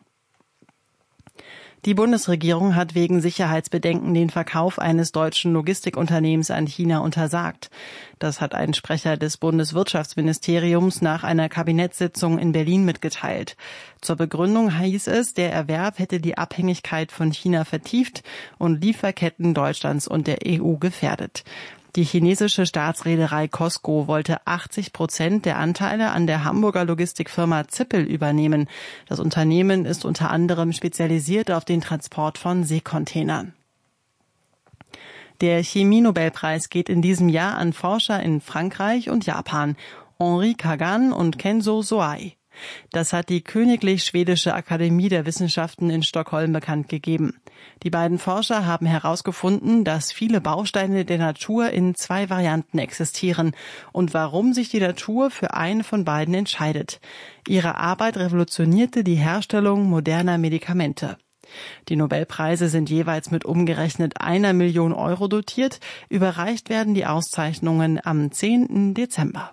Die Bundesregierung hat wegen Sicherheitsbedenken den Verkauf eines deutschen Logistikunternehmens an China untersagt. Das hat ein Sprecher des Bundeswirtschaftsministeriums nach einer Kabinettssitzung in Berlin mitgeteilt. Zur Begründung hieß es, der Erwerb hätte die Abhängigkeit von China vertieft und Lieferketten Deutschlands und der EU gefährdet. Die chinesische Staatsreederei COSCO wollte 80% der Anteile an der Hamburger Logistikfirma Zippel übernehmen. Das Unternehmen ist unter anderem spezialisiert auf den Transport von Seekontainern. Der Chemie-Nobelpreis geht in diesem Jahr an Forscher in Frankreich und Japan, Henri Kagan und Kenzo Soai. Das hat die Königlich Schwedische Akademie der Wissenschaften in Stockholm bekannt gegeben. Die beiden Forscher haben herausgefunden, dass viele Bausteine der Natur in 2 Varianten existieren und warum sich die Natur für eine von beiden entscheidet. Ihre Arbeit revolutionierte die Herstellung moderner Medikamente. Die Nobelpreise sind jeweils mit umgerechnet 1 Million Euro dotiert. Überreicht werden die Auszeichnungen am 10. Dezember.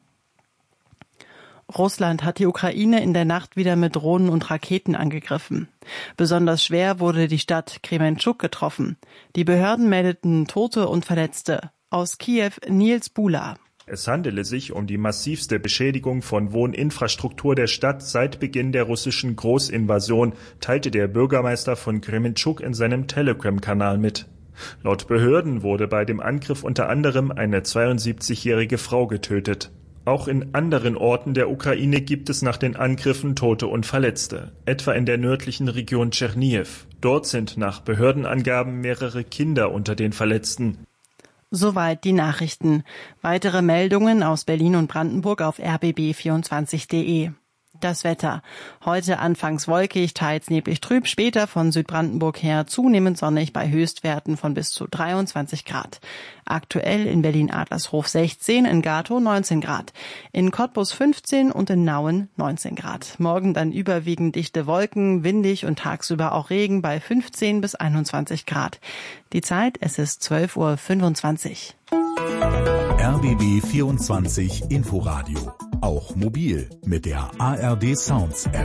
Russland hat die Ukraine in der Nacht wieder mit Drohnen und Raketen angegriffen. Besonders schwer wurde die Stadt Krementschuk getroffen. Die Behörden meldeten Tote und Verletzte. Aus Kiew Nils Bula. Es handele sich um die massivste Beschädigung von Wohninfrastruktur der Stadt seit Beginn der russischen Großinvasion, teilte der Bürgermeister von Krementschuk in seinem Telegram-Kanal mit. Laut Behörden wurde bei dem Angriff unter anderem eine 72-jährige Frau getötet. Auch in anderen Orten der Ukraine gibt es nach den Angriffen Tote und Verletzte, etwa in der nördlichen Region Tschernihiw. Dort sind nach Behördenangaben mehrere Kinder unter den Verletzten. Soweit die Nachrichten. Weitere Meldungen aus Berlin und Brandenburg auf rbb24.de. Das Wetter. Heute anfangs wolkig, teils neblig trüb, später von Südbrandenburg her zunehmend sonnig bei Höchstwerten von bis zu 23 Grad. Aktuell in Berlin-Adlershof 16, in Gatow 19 Grad, in Cottbus 15 und in Nauen 19 Grad. Morgen dann überwiegend dichte Wolken, windig und tagsüber auch Regen bei 15 bis 21 Grad. Die Zeit, es ist 12:25 Uhr. RBB 24 Inforadio. Auch mobil mit der ARD Sounds App.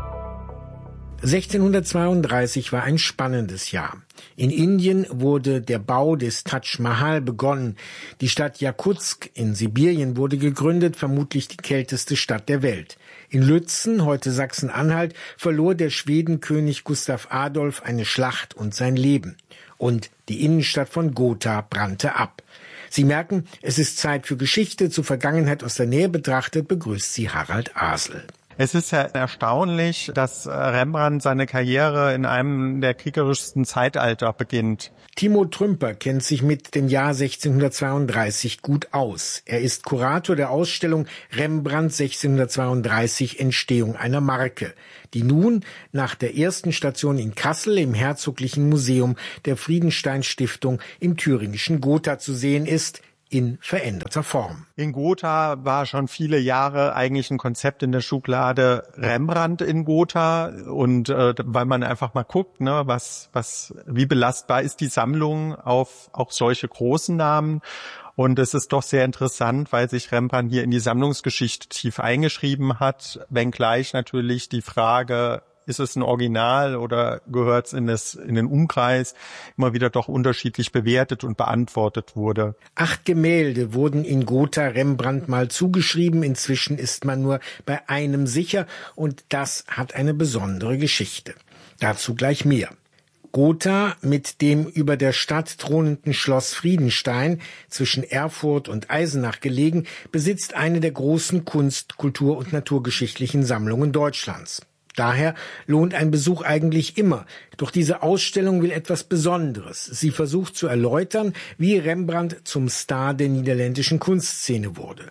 1632 war ein spannendes Jahr. In Indien wurde der Bau des Taj Mahal begonnen. Die Stadt Jakutsk in Sibirien wurde gegründet, vermutlich die kälteste Stadt der Welt. In Lützen, heute Sachsen-Anhalt, verlor der Schwedenkönig Gustav Adolf eine Schlacht und sein Leben. Und die Innenstadt von Gotha brannte ab. Sie merken, es ist Zeit für Geschichte. Zur Vergangenheit aus der Nähe betrachtet begrüßt sie Harald Asel. Es ist ja erstaunlich, dass Rembrandt seine Karriere in einem der kriegerischsten Zeitalter beginnt. Timo Trümper kennt sich mit dem Jahr 1632 gut aus. Er ist Kurator der Ausstellung Rembrandt 1632 – Entstehung einer Marke, die nun nach der ersten Station in Kassel im Herzoglichen Museum der Friedenstein-Stiftung im thüringischen Gotha zu sehen ist, in veränderter Form. In Gotha war schon viele Jahre eigentlich ein Konzept in der Schublade Rembrandt in Gotha und weil man einfach mal guckt, ne, wie belastbar ist die Sammlung auf auch solche großen Namen. Und es ist doch sehr interessant, weil sich Rembrandt hier in die Sammlungsgeschichte tief eingeschrieben hat, wenngleich natürlich die Frage, ist es ein Original oder gehört es in den Umkreis, immer wieder doch unterschiedlich bewertet und beantwortet wurde. 8 Gemälde wurden in Gotha Rembrandt mal zugeschrieben. Inzwischen ist man nur bei einem sicher und das hat eine besondere Geschichte. Dazu gleich mehr. Gotha mit dem über der Stadt thronenden Schloss Friedenstein zwischen Erfurt und Eisenach gelegen, besitzt eine der großen Kunst-, Kultur- und naturgeschichtlichen Sammlungen Deutschlands. Daher lohnt ein Besuch eigentlich immer. Doch diese Ausstellung will etwas Besonderes. Sie versucht zu erläutern, wie Rembrandt zum Star der niederländischen Kunstszene wurde.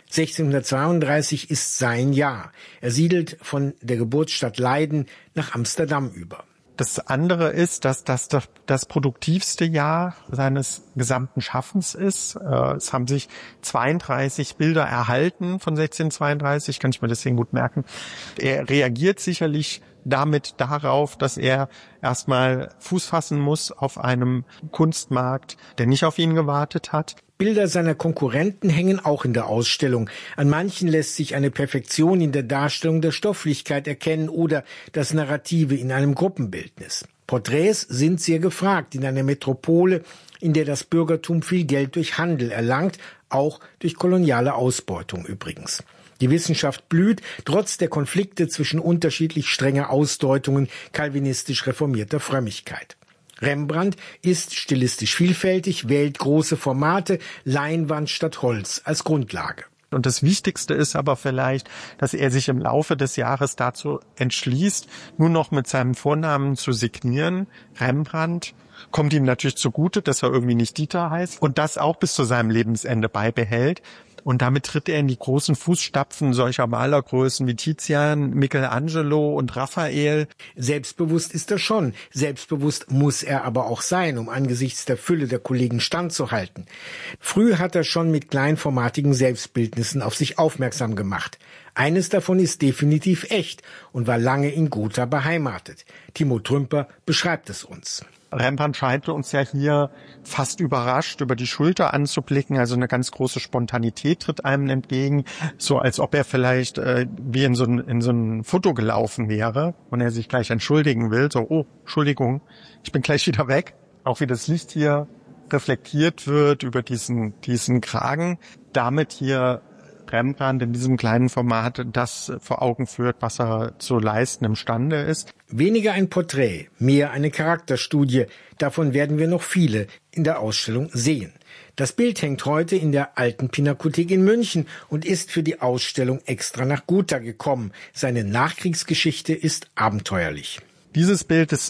1632 ist sein Jahr. Er siedelt von der Geburtsstadt Leiden nach Amsterdam über. Das andere ist, dass das produktivste Jahr seines gesamten Schaffens ist. Es haben sich 32 Bilder erhalten von 1632, kann ich mir deswegen gut merken. Er reagiert sicherlich damit darauf, dass er erstmal Fuß fassen muss auf einem Kunstmarkt, der nicht auf ihn gewartet hat. Bilder seiner Konkurrenten hängen auch in der Ausstellung. An manchen lässt sich eine Perfektion in der Darstellung der Stofflichkeit erkennen oder das Narrative in einem Gruppenbildnis. Porträts sind sehr gefragt in einer Metropole, in der das Bürgertum viel Geld durch Handel erlangt, auch durch koloniale Ausbeutung übrigens. Die Wissenschaft blüht, trotz der Konflikte zwischen unterschiedlich strenger Ausdeutungen calvinistisch reformierter Frömmigkeit. Rembrandt ist stilistisch vielfältig, wählt große Formate, Leinwand statt Holz als Grundlage. Und das Wichtigste ist aber vielleicht, dass er sich im Laufe des Jahres dazu entschließt, nur noch mit seinem Vornamen zu signieren. Rembrandt kommt ihm natürlich zugute, dass er irgendwie nicht Dieter heißt und das auch bis zu seinem Lebensende beibehält. Und damit tritt er in die großen Fußstapfen solcher Malergrößen wie Tizian, Michelangelo und Raphael. Selbstbewusst ist er schon. Selbstbewusst muss er aber auch sein, um angesichts der Fülle der Kollegen standzuhalten. Früh hat er schon mit kleinformatigen Selbstbildnissen auf sich aufmerksam gemacht. Eines davon ist definitiv echt und war lange in Gotha beheimatet. Timo Trümper beschreibt es uns. Rembrandt scheint uns ja hier fast überrascht über die Schulter anzublicken, also eine ganz große Spontanität tritt einem entgegen, so als ob er vielleicht wie in so ein Foto gelaufen wäre und er sich gleich entschuldigen will, so, oh, Entschuldigung, ich bin gleich wieder weg. Auch wie das Licht hier reflektiert wird über diesen Kragen, damit hier Rembrandt in diesem kleinen Format das vor Augen führt, was er zu leisten imstande ist. Weniger ein Porträt, mehr eine Charakterstudie. Davon werden wir noch viele in der Ausstellung sehen. Das Bild hängt heute in der Alten Pinakothek in München und ist für die Ausstellung extra nach Gotha gekommen. Seine Nachkriegsgeschichte ist abenteuerlich. Dieses Bild ist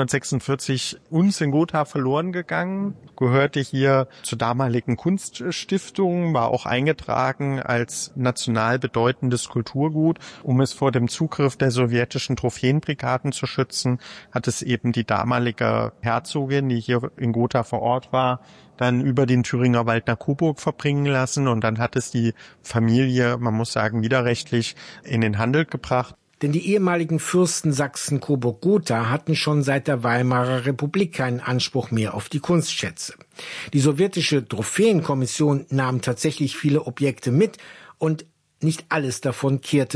1946 uns in Gotha verloren gegangen, gehörte hier zur damaligen Kunststiftung, war auch eingetragen als national bedeutendes Kulturgut. Um es vor dem Zugriff der sowjetischen Trophäenbrigaden zu schützen, hat es eben die damalige Herzogin, die hier in Gotha vor Ort war, dann über den Thüringer Wald nach Coburg verbringen lassen und dann hat es die Familie, man muss sagen, widerrechtlich in den Handel gebracht. Denn die ehemaligen Fürsten Sachsen-Coburg-Gotha hatten schon seit der Weimarer Republik keinen Anspruch mehr auf die Kunstschätze. Die sowjetische Trophäenkommission nahm tatsächlich viele Objekte mit und nicht alles davon kehrte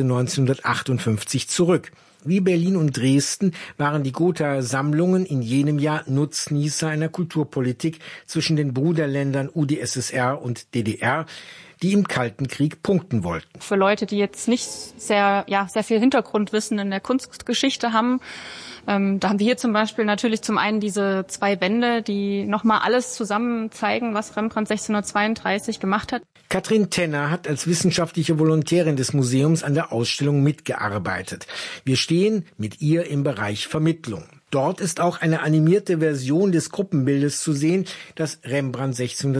1958 zurück. Wie Berlin und Dresden waren die Gothaer Sammlungen in jenem Jahr Nutznießer einer Kulturpolitik zwischen den Bruderländern UdSSR und DDR, die im Kalten Krieg punkten wollten. Für Leute, die jetzt nicht sehr viel Hintergrundwissen in der Kunstgeschichte haben, da haben wir hier zum Beispiel natürlich zum einen diese 2 Bände, die nochmal alles zusammen zeigen, was Rembrandt 1632 gemacht hat. Katrin Tenner hat als wissenschaftliche Volontärin des Museums an der Ausstellung mitgearbeitet. Wir stehen mit ihr im Bereich Vermittlung. Dort ist auch eine animierte Version des Gruppenbildes zu sehen, das Rembrandt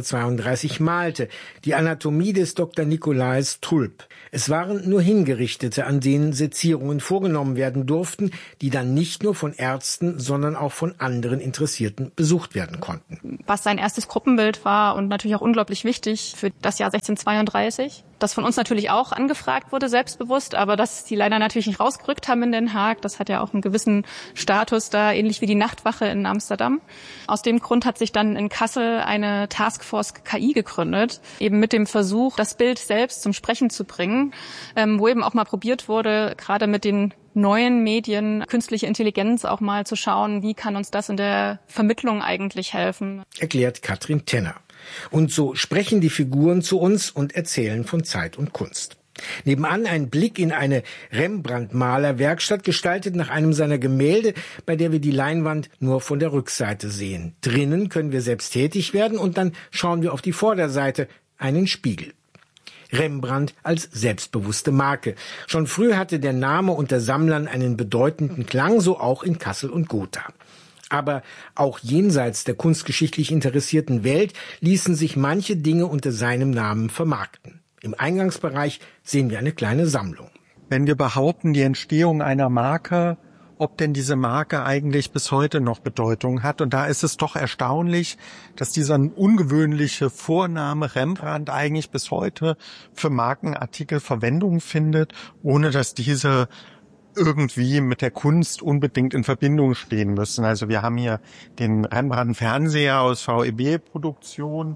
1632 malte, die Anatomie des Dr. Nicolaes Tulp. Es waren nur Hingerichtete, an denen Sezierungen vorgenommen werden durften, die dann nicht nur von Ärzten, sondern auch von anderen Interessierten besucht werden konnten. Was sein erstes Gruppenbild war und natürlich auch unglaublich wichtig für das Jahr 1632. Das von uns natürlich auch angefragt wurde, selbstbewusst, aber dass die leider natürlich nicht rausgerückt haben in Den Haag. Das hat ja auch einen gewissen Status da, ähnlich wie die Nachtwache in Amsterdam. Aus dem Grund hat sich dann in Kassel eine Taskforce KI gegründet, eben mit dem Versuch, das Bild selbst zum Sprechen zu bringen, wo eben auch mal probiert wurde, gerade mit den neuen Medien, künstliche Intelligenz auch mal zu schauen, wie kann uns das in der Vermittlung eigentlich helfen. Erklärt Katrin Tenner. Und so sprechen die Figuren zu uns und erzählen von Zeit und Kunst. Nebenan ein Blick in eine Rembrandt-Malerwerkstatt, gestaltet nach einem seiner Gemälde, bei der wir die Leinwand nur von der Rückseite sehen. Drinnen können wir selbst tätig werden und dann schauen wir auf die Vorderseite, einen Spiegel. Rembrandt als selbstbewusste Marke. Schon früh hatte der Name unter Sammlern einen bedeutenden Klang, so auch in Kassel und Gotha. Aber auch jenseits der kunstgeschichtlich interessierten Welt ließen sich manche Dinge unter seinem Namen vermarkten. Im Eingangsbereich sehen wir eine kleine Sammlung. Wenn wir behaupten, die Entstehung einer Marke, ob denn diese Marke eigentlich bis heute noch Bedeutung hat. Und da ist es doch erstaunlich, dass dieser ungewöhnliche Vorname Rembrandt eigentlich bis heute für Markenartikel Verwendung findet, ohne dass diese irgendwie mit der Kunst unbedingt in Verbindung stehen müssen. Also wir haben hier den Rembrandt-Fernseher aus VEB-Produktion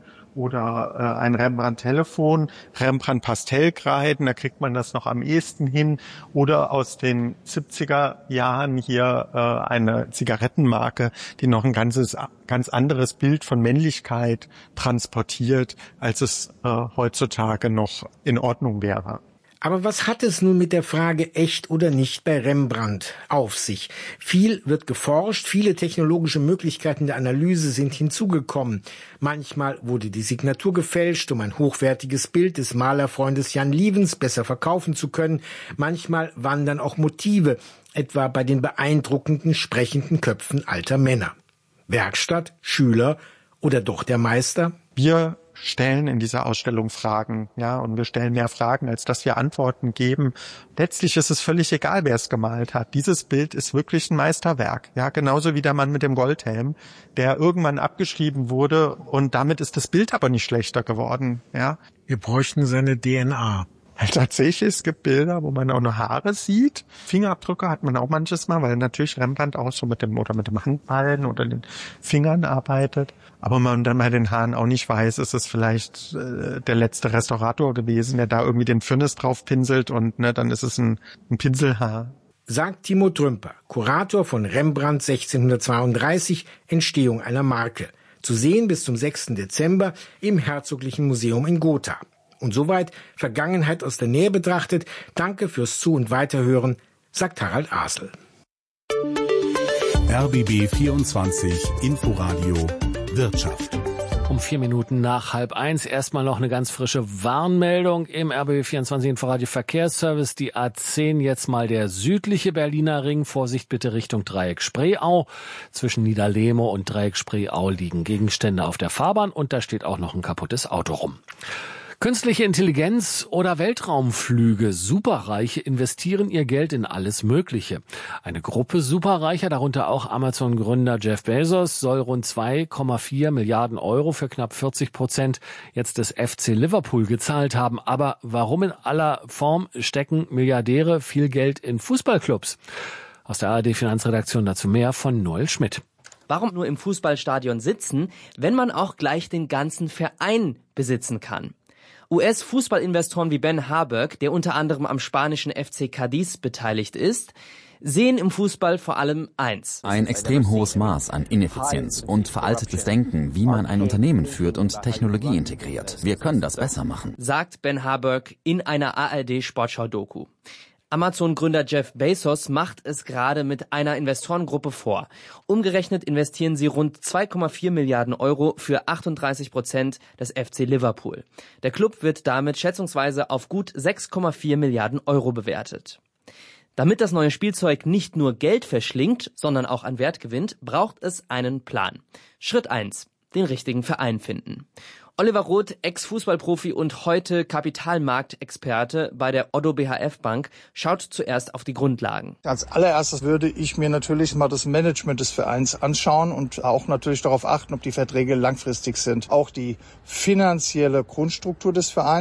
oder ein Rembrandt-Telefon, Rembrandt-Pastellkreiden, da kriegt man das noch am ehesten hin. Oder aus den 70er Jahren hier eine Zigarettenmarke, die noch ein ganz anderes Bild von Männlichkeit transportiert, als es heutzutage noch in Ordnung wäre. Aber was hat es nun mit der Frage echt oder nicht bei Rembrandt auf sich? Viel wird geforscht, viele technologische Möglichkeiten der Analyse sind hinzugekommen. Manchmal wurde die Signatur gefälscht, um ein hochwertiges Bild des Malerfreundes Jan Lievens besser verkaufen zu können. Manchmal wandern auch Motive, etwa bei den beeindruckenden sprechenden Köpfen alter Männer. Werkstatt, Schüler oder doch der Meister? Wir stellen in dieser Ausstellung Fragen, ja, und wir stellen mehr Fragen, als dass wir Antworten geben. Letztlich ist es völlig egal, wer es gemalt hat. Dieses Bild ist wirklich ein Meisterwerk, ja, genauso wie der Mann mit dem Goldhelm, der irgendwann abgeschrieben wurde und damit ist das Bild aber nicht schlechter geworden, ja. Wir bräuchten seine DNA. Tatsächlich, es gibt Bilder, wo man auch noch Haare sieht. Fingerabdrücke hat man auch manches Mal, weil natürlich Rembrandt auch so mit dem Handballen oder den Fingern arbeitet. Aber man dann bei den Haaren auch nicht weiß, ist es vielleicht der letzte Restaurator gewesen, der da irgendwie den Firnis drauf pinselt und dann ist es ein Pinselhaar. Sagt Timo Trümper, Kurator von Rembrandt 1632, Entstehung einer Marke. Zu sehen bis zum 6. Dezember im Herzoglichen Museum in Gotha. Und soweit Vergangenheit aus der Nähe betrachtet. Danke fürs Zu- und Weiterhören, sagt Harald Asel. RBB 24 Inforadio Wirtschaft. Um 4 Minuten nach 12:30 erstmal noch eine ganz frische Warnmeldung im RBB24 Inforadio Verkehrsservice. Die A10 jetzt mal der südliche Berliner Ring. Vorsicht bitte Richtung Dreieck Spreeau. Zwischen Niederlehme und Dreieck Spreeau liegen Gegenstände auf der Fahrbahn und da steht auch noch ein kaputtes Auto rum. Künstliche Intelligenz oder Weltraumflüge. Superreiche investieren ihr Geld in alles Mögliche. Eine Gruppe Superreicher, darunter auch Amazon-Gründer Jeff Bezos, soll rund 2,4 Milliarden Euro für knapp 40% jetzt des FC Liverpool gezahlt haben. Aber warum in aller Form stecken Milliardäre viel Geld in Fußballclubs? Aus der ARD-Finanzredaktion dazu mehr von Noel Schmidt. Warum nur im Fußballstadion sitzen, wenn man auch gleich den ganzen Verein besitzen kann? US-Fußballinvestoren wie Ben Harburg, der unter anderem am spanischen FC Cadiz beteiligt ist, sehen im Fußball vor allem eins. Ein extrem hohes Maß an Ineffizienz und veraltetes Denken, wie man ein Unternehmen führt und Technologie integriert. Wir können das besser machen, sagt Ben Harburg in einer ARD-Sportschau-Doku. Amazon-Gründer Jeff Bezos macht es gerade mit einer Investorengruppe vor. Umgerechnet investieren sie rund 2,4 Milliarden Euro für 38% des FC Liverpool. Der Club wird damit schätzungsweise auf gut 6,4 Milliarden Euro bewertet. Damit das neue Spielzeug nicht nur Geld verschlingt, sondern auch an Wert gewinnt, braucht es einen Plan. Schritt 1. Den richtigen Verein finden. Oliver Roth, Ex-Fußballprofi und heute Kapitalmarktexperte bei der Oddo BHF Bank, schaut zuerst auf die Grundlagen. Als allererstes würde ich mir natürlich mal das Management des Vereins anschauen und auch natürlich darauf achten, ob die Verträge langfristig sind. Auch die finanzielle Grundstruktur des Vereins.